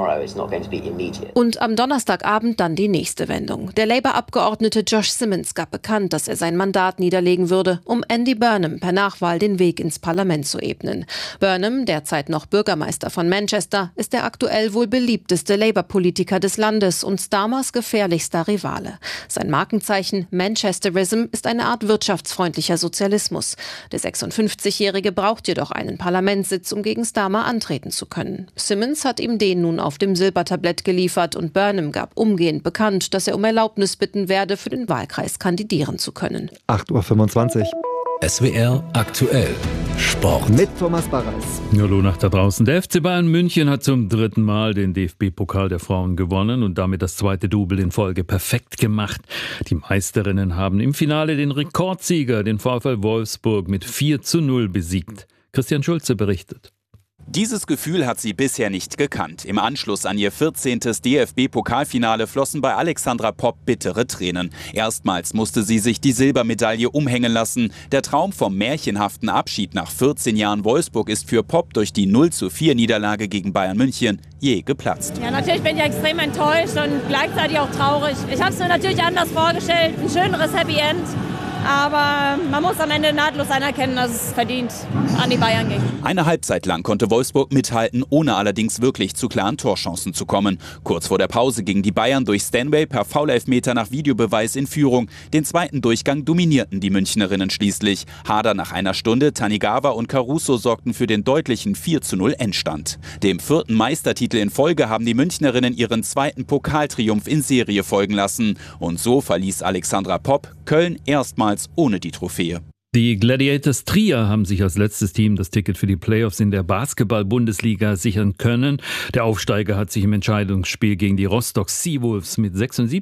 Und am Donnerstagabend dann die nächste Wendung. Der Labour-Abgeordnete Josh Simmons gab bekannt, dass er sein Mandat niederlegen würde, um Andy Burnham per Nachwahl den Weg ins Parlament zu ebnen. Burnham, derzeit noch Bürgermeister von Manchester, ist der aktuell wohl beliebteste Labour-Politiker des Landes und Starmers gefährlichster Rivale. Sein Markenzeichen Manchesterism ist eine Art wirtschaftsfreundlicher Sozialismus. Der 56-Jährige braucht jedoch einen Parlamentssitz, um gegen Starmer antreten zu können. Simmons hat ihm den nun auf dem Silbertablett geliefert und Burnham gab umgehend bekannt, dass er um Erlaubnis bitten werde, für den Wahlkreis kandidieren zu können. 8:25 Uhr. SWR aktuell Sport. Mit Thomas Barreis. Hallo nach da draußen. Der FC Bayern München hat zum 3. Mal den DFB-Pokal der Frauen gewonnen und damit das 2. Double in Folge perfekt gemacht. Die Meisterinnen haben im Finale den Rekordsieger, den VfL Wolfsburg, mit 4:0 besiegt. Christian Schulze berichtet. Dieses Gefühl hat sie bisher nicht gekannt. Im Anschluss an ihr 14. DFB-Pokalfinale flossen bei Alexandra Popp bittere Tränen. Erstmals musste sie sich die Silbermedaille umhängen lassen. Der Traum vom märchenhaften Abschied nach 14 Jahren Wolfsburg ist für Popp durch die 0:4-Niederlage gegen Bayern München jäh geplatzt. Ja, natürlich bin ich extrem enttäuscht und gleichzeitig auch traurig. Ich habe es mir natürlich anders vorgestellt, ein schöneres Happy End. Aber man muss am Ende nahtlos anerkennen, dass es verdient an die Bayern ging. Eine Halbzeit lang konnte Wolfsburg mithalten, ohne allerdings wirklich zu klaren Torchancen zu kommen. Kurz vor der Pause gingen die Bayern durch Stanway per Foul-Elfmeter nach Videobeweis in Führung. Den zweiten Durchgang dominierten die Münchnerinnen schließlich. Hader nach einer Stunde, Tanigawa und Caruso sorgten für den deutlichen 4:0 Endstand. Dem 4. Meistertitel in Folge haben die Münchnerinnen ihren 2. Pokaltriumph in Serie folgen lassen. Und so verließ Alexandra Popp Köln erstmals ohne die Trophäe. Die Gladiators Trier haben sich als letztes Team das Ticket für die Playoffs in der Basketball-Bundesliga sichern können. Der Aufsteiger hat sich im Entscheidungsspiel gegen die Rostock Seawolves mit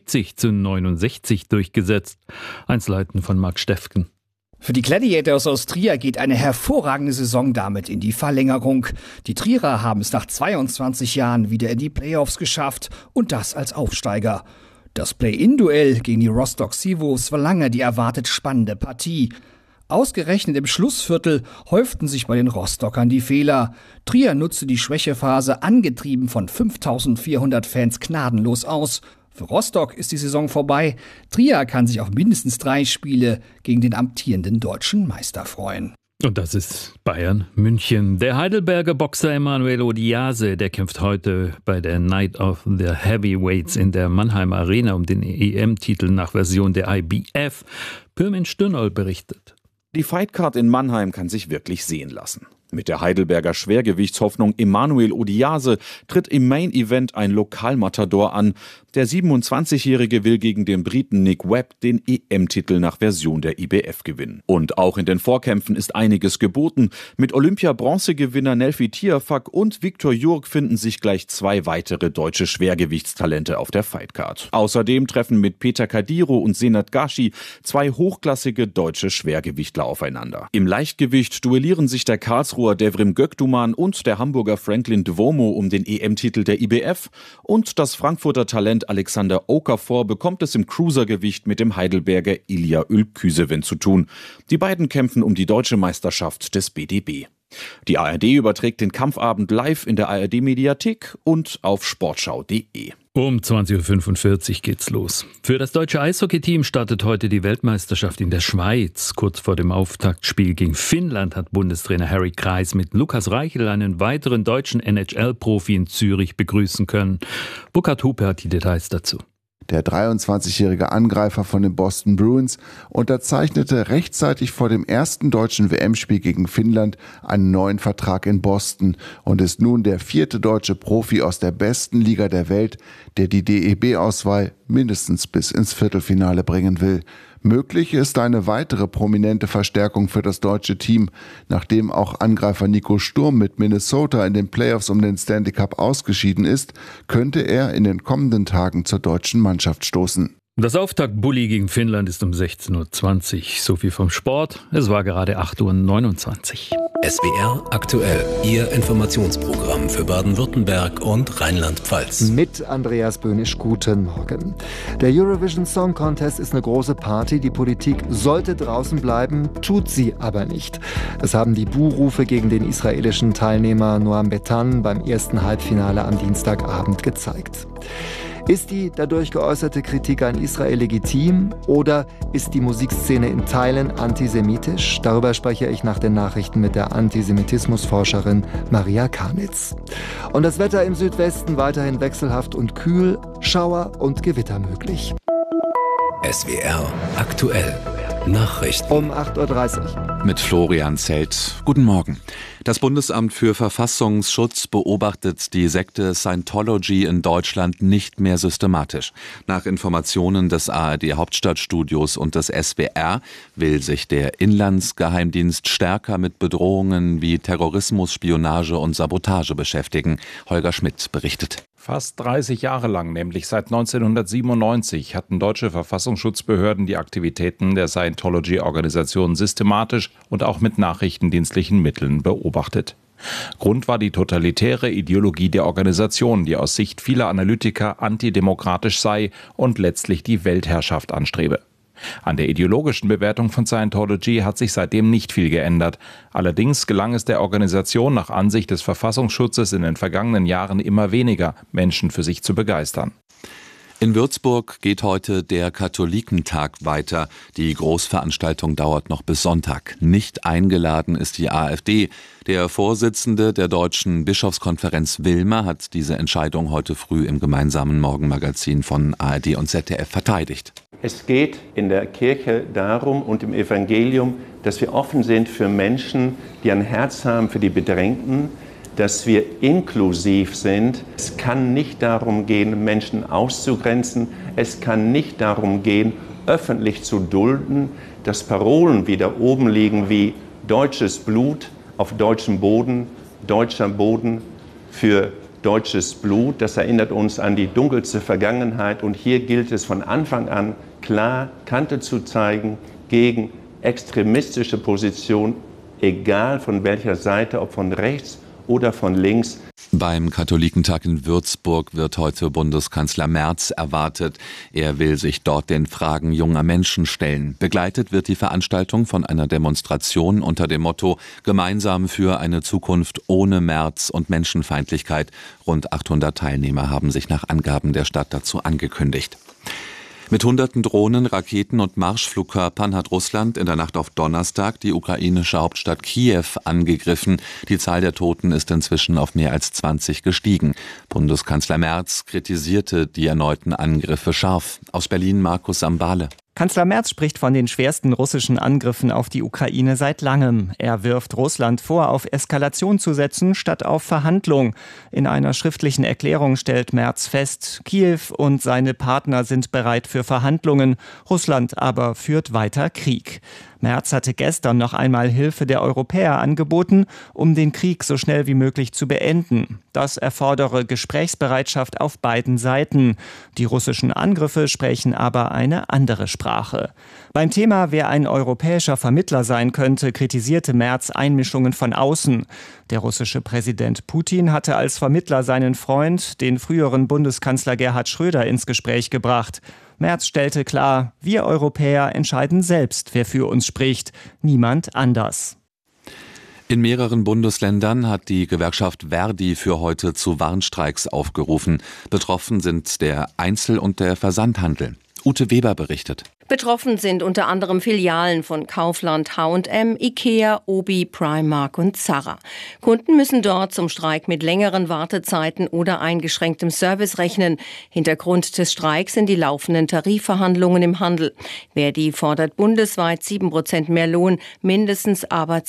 76:69 durchgesetzt. Einzelheiten von Marc Steffken. Für die Gladiators aus Trier geht eine hervorragende Saison damit in die Verlängerung. Die Trierer haben es nach 22 Jahren wieder in die Playoffs geschafft und das als Aufsteiger. Das Play-In-Duell gegen die Rostock Seawolves war lange die erwartet spannende Partie. Ausgerechnet im Schlussviertel häuften sich bei den Rostockern die Fehler. Trier nutzte die Schwächephase angetrieben von 5.400 Fans gnadenlos aus. Für Rostock ist die Saison vorbei. Trier kann sich auf mindestens 3 Spiele gegen den amtierenden deutschen Meister freuen. Und das ist Bayern München. Der Heidelberger Boxer Emanuel Odiase, der kämpft heute bei der Night of the Heavyweights in der Mannheim Arena um den EM-Titel nach Version der IBF. Pirmin Stürnoll berichtet. Die Fightcard in Mannheim kann sich wirklich sehen lassen. Mit der Heidelberger Schwergewichtshoffnung Emanuel Odiase tritt im Main-Event ein Lokalmatador an. Der 27-Jährige will gegen den Briten Nick Webb den EM-Titel nach Version der IBF gewinnen. Und auch in den Vorkämpfen ist einiges geboten. Mit Olympia-Bronzegewinner Nelfi Tiafak und Viktor Jurg finden sich gleich 2 weitere deutsche Schwergewichtstalente auf der Fightcard. Außerdem treffen mit Peter Kadiro und Senat Gashi 2 hochklassige deutsche Schwergewichtler aufeinander. Im Leichtgewicht duellieren sich der Karlsruher Devrim Göktuman und der Hamburger Franklin Duomo um den EM-Titel der IBF und das Frankfurter Talent Alexander Okafor bekommt es im Cruisergewicht mit dem Heidelberger Ilya Ülküseven zu tun. Die beiden kämpfen um die deutsche Meisterschaft des BDB. Die ARD überträgt den Kampfabend live in der ARD-Mediathek und auf sportschau.de. Um 20.45 Uhr geht's los. Für das deutsche Eishockey-Team startet heute die Weltmeisterschaft in der Schweiz. Kurz vor dem Auftaktspiel gegen Finnland hat Bundestrainer Harry Kreis mit Lukas Reichel einen weiteren deutschen NHL-Profi in Zürich begrüßen können. Burkhard Hupe hat die Details dazu. Der 23-jährige Angreifer von den Boston Bruins unterzeichnete rechtzeitig vor dem ersten deutschen WM-Spiel gegen Finnland einen neuen Vertrag in Boston und ist nun der 4. deutsche Profi aus der besten Liga der Welt, der die DEB-Auswahl mindestens bis ins Viertelfinale bringen will. Möglich ist eine weitere prominente Verstärkung für das deutsche Team. Nachdem auch Angreifer Nico Sturm mit Minnesota in den Playoffs um den Stanley Cup ausgeschieden ist, könnte er in den kommenden Tagen zur deutschen Mannschaft stoßen. Das Auftakt-Bulli gegen Finnland ist um 16.20 Uhr. So viel vom Sport. Es war gerade 8.29 Uhr. SWR aktuell. Ihr Informationsprogramm für Baden-Württemberg und Rheinland-Pfalz. Mit Andreas Böhnisch, guten Morgen. Der Eurovision Song Contest ist eine große Party. Die Politik sollte draußen bleiben, tut sie aber nicht. Das haben die Buhrufe gegen den israelischen Teilnehmer Noam Betan beim ersten Halbfinale am Dienstagabend gezeigt. Ist die dadurch geäußerte Kritik an Israel legitim oder ist die Musikszene in Teilen antisemitisch? Darüber spreche ich nach den Nachrichten mit der Antisemitismusforscherin Maria Karnitz. Und das Wetter im Südwesten weiterhin wechselhaft und kühl, Schauer und Gewitter möglich. SWR aktuell. Nachrichten. Um 8.30 Uhr. Mit Florian Zelt. Guten Morgen. Das Bundesamt für Verfassungsschutz beobachtet die Sekte Scientology in Deutschland nicht mehr systematisch. Nach Informationen des ARD-Hauptstadtstudios und des SWR will sich der Inlandsgeheimdienst stärker mit Bedrohungen wie Terrorismus, Spionage und Sabotage beschäftigen. Holger Schmidt berichtet. Fast 30 Jahre lang, nämlich seit 1997, hatten deutsche Verfassungsschutzbehörden die Aktivitäten der Scientology-Organisation systematisch und auch mit nachrichtendienstlichen Mitteln beobachtet. Grund war die totalitäre Ideologie der Organisation, die aus Sicht vieler Analytiker antidemokratisch sei und letztlich die Weltherrschaft anstrebe. An der ideologischen Bewertung von Scientology hat sich seitdem nicht viel geändert. Allerdings gelang es der Organisation nach Ansicht des Verfassungsschutzes in den vergangenen Jahren immer weniger, Menschen für sich zu begeistern. In Würzburg geht heute der Katholikentag weiter. Die Großveranstaltung dauert noch bis Sonntag. Nicht eingeladen ist die AfD. Der Vorsitzende der Deutschen Bischofskonferenz Wilmer hat diese Entscheidung heute früh im gemeinsamen Morgenmagazin von ARD und ZDF verteidigt. Es geht in der Kirche darum und im Evangelium, dass wir offen sind für Menschen, die ein Herz haben für die Bedrängten, dass wir inklusiv sind. Es kann nicht darum gehen, Menschen auszugrenzen. Es kann nicht darum gehen, öffentlich zu dulden, dass Parolen wieder oben liegen wie deutsches Blut auf deutschem Boden, deutscher Boden für deutsches Blut. Das erinnert uns an die dunkelste Vergangenheit. Und hier gilt es von Anfang an, klar Kante zu zeigen gegen extremistische Positionen, egal von welcher Seite, ob von rechts oder von links. Beim Katholikentag in Würzburg wird heute Bundeskanzler Merz erwartet. Er will sich dort den Fragen junger Menschen stellen. Begleitet wird die Veranstaltung von einer Demonstration unter dem Motto »Gemeinsam für eine Zukunft ohne Merz und Menschenfeindlichkeit«. Rund 800 Teilnehmer haben sich nach Angaben der Stadt dazu angekündigt. Mit hunderten Drohnen, Raketen und Marschflugkörpern hat Russland in der Nacht auf Donnerstag die ukrainische Hauptstadt Kiew angegriffen. Die Zahl der Toten ist inzwischen auf mehr als 20 gestiegen. Bundeskanzler Merz kritisierte die erneuten Angriffe scharf. Aus Berlin Markus Sambale. Kanzler Merz spricht von den schwersten russischen Angriffen auf die Ukraine seit langem. Er wirft Russland vor, auf Eskalation zu setzen, statt auf Verhandlung. In einer schriftlichen Erklärung stellt Merz fest, Kiew und seine Partner sind bereit für Verhandlungen, Russland aber führt weiter Krieg. Merz hatte gestern noch einmal Hilfe der Europäer angeboten, um den Krieg so schnell wie möglich zu beenden. Das erfordere Gesprächsbereitschaft auf beiden Seiten. Die russischen Angriffe sprechen aber eine andere Sprache. Beim Thema, wer ein europäischer Vermittler sein könnte, kritisierte Merz Einmischungen von außen. Der russische Präsident Putin hatte als Vermittler seinen Freund, den früheren Bundeskanzler Gerhard Schröder, ins Gespräch gebracht. Merz stellte klar, wir Europäer entscheiden selbst, wer für uns spricht, niemand anders. In mehreren Bundesländern hat die Gewerkschaft Verdi für heute zu Warnstreiks aufgerufen. Betroffen sind der Einzel- und der Versandhandel. Ute Weber berichtet. Betroffen sind unter anderem Filialen von Kaufland, H&M, Ikea, Obi, Primark und Zara. Kunden müssen dort zum Streik mit längeren Wartezeiten oder eingeschränktem Service rechnen. Hintergrund des Streiks sind die laufenden Tarifverhandlungen im Handel. Verdi fordert bundesweit 7% mehr Lohn, mindestens aber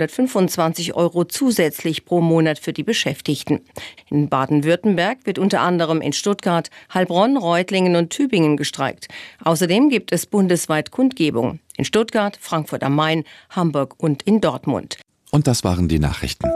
225 € zusätzlich pro Monat für die Beschäftigten. In Baden-Württemberg wird unter anderem in Stuttgart, Heilbronn, Reutlingen und Tübingen gestreikt. Außerdem gibt es bundesweit Kundgebungen in Stuttgart, Frankfurt am Main, Hamburg und in Dortmund. Und das waren die Nachrichten.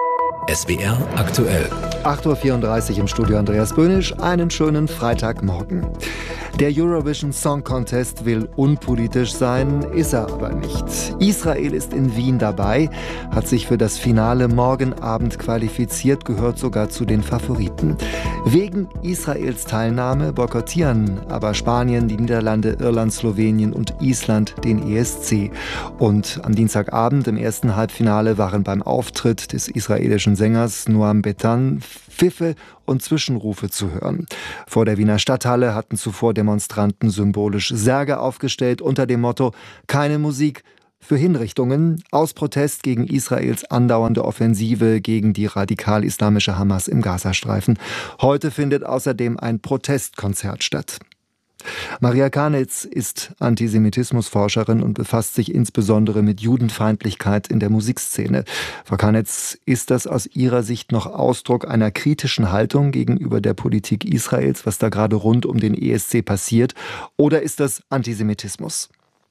SWR aktuell. 8.34 Uhr im Studio Andreas Böhnisch. Einen schönen Freitagmorgen. Der Eurovision Song Contest will unpolitisch sein, ist er aber nicht. Israel ist in Wien dabei, hat sich für das Finale morgen Abend qualifiziert, gehört sogar zu den Favoriten. Wegen Israels Teilnahme boykottieren aber Spanien, die Niederlande, Irland, Slowenien und Island den ESC. Und am Dienstagabend im ersten Halbfinale waren beim Auftritt des israelischen Sängers Noam Betan Pfiffe und Zwischenrufe zu hören. Vor der Wiener Stadthalle hatten zuvor Demonstranten symbolisch Särge aufgestellt unter dem Motto „Keine Musik für Hinrichtungen", aus Protest gegen Israels andauernde Offensive gegen die radikal-islamische Hamas im Gazastreifen. Heute findet außerdem ein Protestkonzert statt. Maria Kanitz ist Antisemitismusforscherin und befasst sich insbesondere mit Judenfeindlichkeit in der Musikszene. Frau Kanitz, ist das aus Ihrer Sicht noch Ausdruck einer kritischen Haltung gegenüber der Politik Israels, was da gerade rund um den ESC passiert, oder ist das Antisemitismus?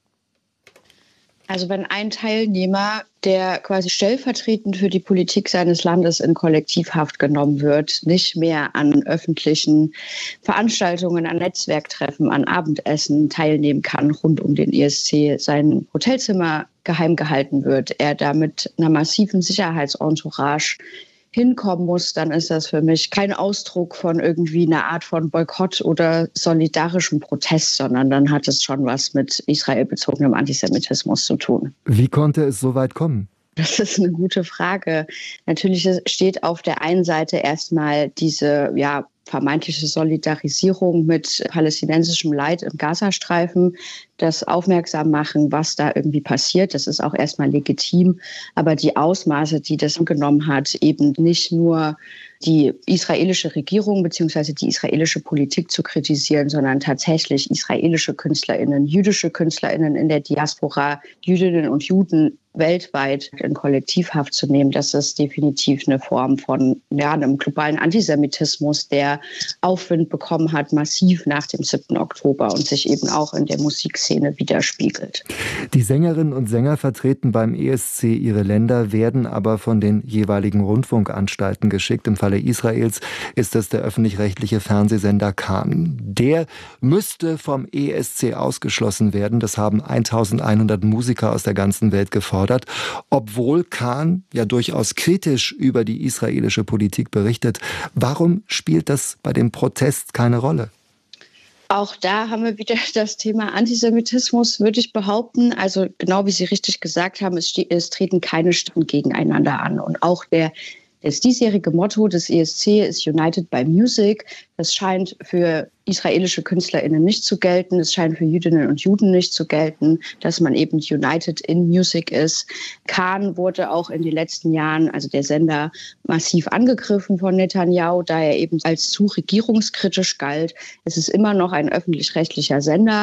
Also wenn ein Teilnehmer, der quasi stellvertretend für die Politik seines Landes in Kollektivhaft genommen wird, nicht mehr an öffentlichen Veranstaltungen, an Netzwerktreffen, an Abendessen teilnehmen kann rund um den ESC, sein Hotelzimmer geheim gehalten wird, er da mit einer massiven Sicherheitsentourage hinkommen muss, dann ist das für mich kein Ausdruck von irgendwie einer Art von Boykott oder solidarischem Protest, sondern dann hat es schon was mit israelbezogenem Antisemitismus zu tun. Wie konnte es so weit kommen? Das ist eine gute Frage. Natürlich steht auf der einen Seite erstmal diese vermeintliche Solidarisierung mit palästinensischem Leid im Gazastreifen, das Aufmerksam machen, was da irgendwie passiert, das ist auch erstmal legitim. Aber die Ausmaße, die das genommen hat, eben nicht nur die israelische Regierung bzw. die israelische Politik zu kritisieren, sondern tatsächlich israelische KünstlerInnen, jüdische KünstlerInnen in der Diaspora, Jüdinnen und Juden weltweit in Kollektivhaft zu nehmen, das ist definitiv eine Form von einem globalen Antisemitismus, der Aufwind bekommen hat, massiv nach dem 7. Oktober und sich eben auch in der Musikszene widerspiegelt. Die Sängerinnen und Sänger vertreten beim ESC ihre Länder, werden aber von den jeweiligen Rundfunkanstalten geschickt. Im Falle Israels ist das der öffentlich-rechtliche Fernsehsender Kan. Der müsste vom ESC ausgeschlossen werden. Das haben 1100 Musiker aus der ganzen Welt gefordert. Obwohl Kan ja durchaus kritisch über die israelische Politik berichtet. Warum spielt das bei dem Protest keine Rolle? Auch da haben wir wieder das Thema Antisemitismus, würde ich behaupten. Also genau wie Sie richtig gesagt haben, es treten keine Stimmen gegeneinander an. Und auch das diesjährige Motto des ESC ist United by Music. Das scheint für israelische KünstlerInnen nicht zu gelten. Es scheint für Jüdinnen und Juden nicht zu gelten, dass man eben united in music ist. Kan wurde auch in den letzten Jahren, also der Sender, massiv angegriffen von Netanyahu, da er eben als zu regierungskritisch galt. Es ist immer noch ein öffentlich-rechtlicher Sender.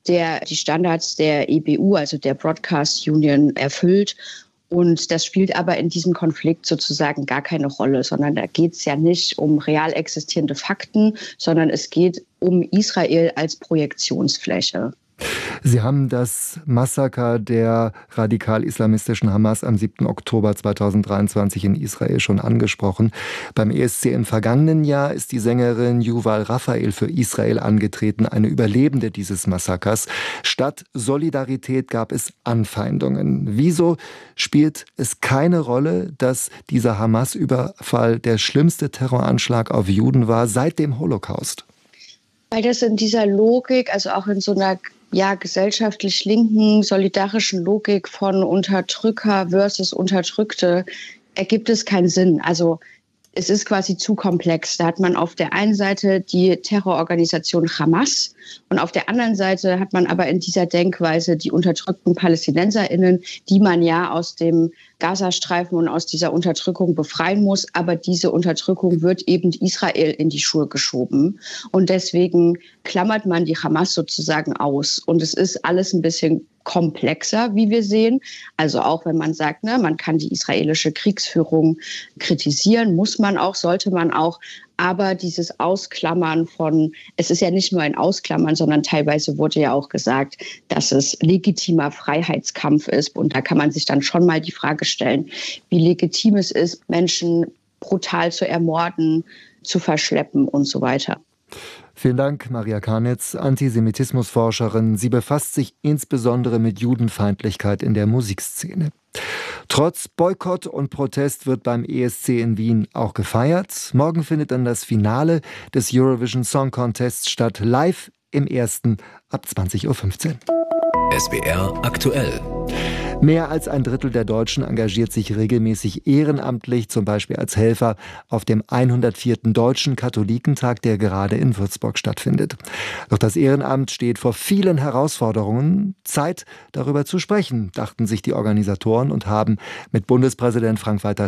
der die Standards der EBU, also der Broadcast Union, erfüllt. Und das spielt aber in diesem Konflikt sozusagen gar keine Rolle, sondern da geht es ja nicht um real existierende Fakten, sondern es geht um Israel als Projektionsfläche. Sie haben das Massaker der radikal-islamistischen Hamas am 7. Oktober 2023 in Israel schon angesprochen. Beim ESC im vergangenen Jahr ist die Sängerin Yuval Raphael für Israel angetreten, eine Überlebende dieses Massakers. Statt Solidarität gab es Anfeindungen. Wieso spielt es keine Rolle, dass dieser Hamas-Überfall der schlimmste Terroranschlag auf Juden war seit dem Holocaust? Weil das in dieser Logik, also auch in so einer gesellschaftlich linken, solidarischen Logik von Unterdrücker versus Unterdrückte, ergibt es keinen Sinn. Also es ist quasi zu komplex. Da hat man auf der einen Seite die Terrororganisation Hamas und auf der anderen Seite hat man aber in dieser Denkweise die unterdrückten PalästinenserInnen, die man ja aus dem Gazastreifen und aus dieser Unterdrückung befreien muss. Aber diese Unterdrückung wird eben Israel in die Schuhe geschoben. Und deswegen klammert man die Hamas sozusagen aus. Und es ist alles ein bisschen komplexer, wie wir sehen. Also auch wenn man sagt, man kann die israelische Kriegsführung kritisieren, muss man auch, sollte man auch. Aber dieses Ausklammern es ist ja nicht nur ein Ausklammern, sondern teilweise wurde ja auch gesagt, dass es legitimer Freiheitskampf ist. Und da kann man sich dann schon mal die Frage stellen, wie legitim es ist, Menschen brutal zu ermorden, zu verschleppen und so weiter. Vielen Dank, Maria Karnitz, Antisemitismusforscherin. Sie befasst sich insbesondere mit Judenfeindlichkeit in der Musikszene. Trotz Boykott und Protest wird beim ESC in Wien auch gefeiert. Morgen findet dann das Finale des Eurovision Song Contests statt, live im Ersten ab 20:15 Uhr. SWR aktuell. Mehr als ein Drittel der Deutschen engagiert sich regelmäßig ehrenamtlich, zum Beispiel als Helfer auf dem 104. Deutschen Katholikentag, der gerade in Würzburg stattfindet. Doch das Ehrenamt steht vor vielen Herausforderungen. Zeit, darüber zu sprechen, dachten sich die Organisatoren und haben mit Bundespräsident Frank-Walter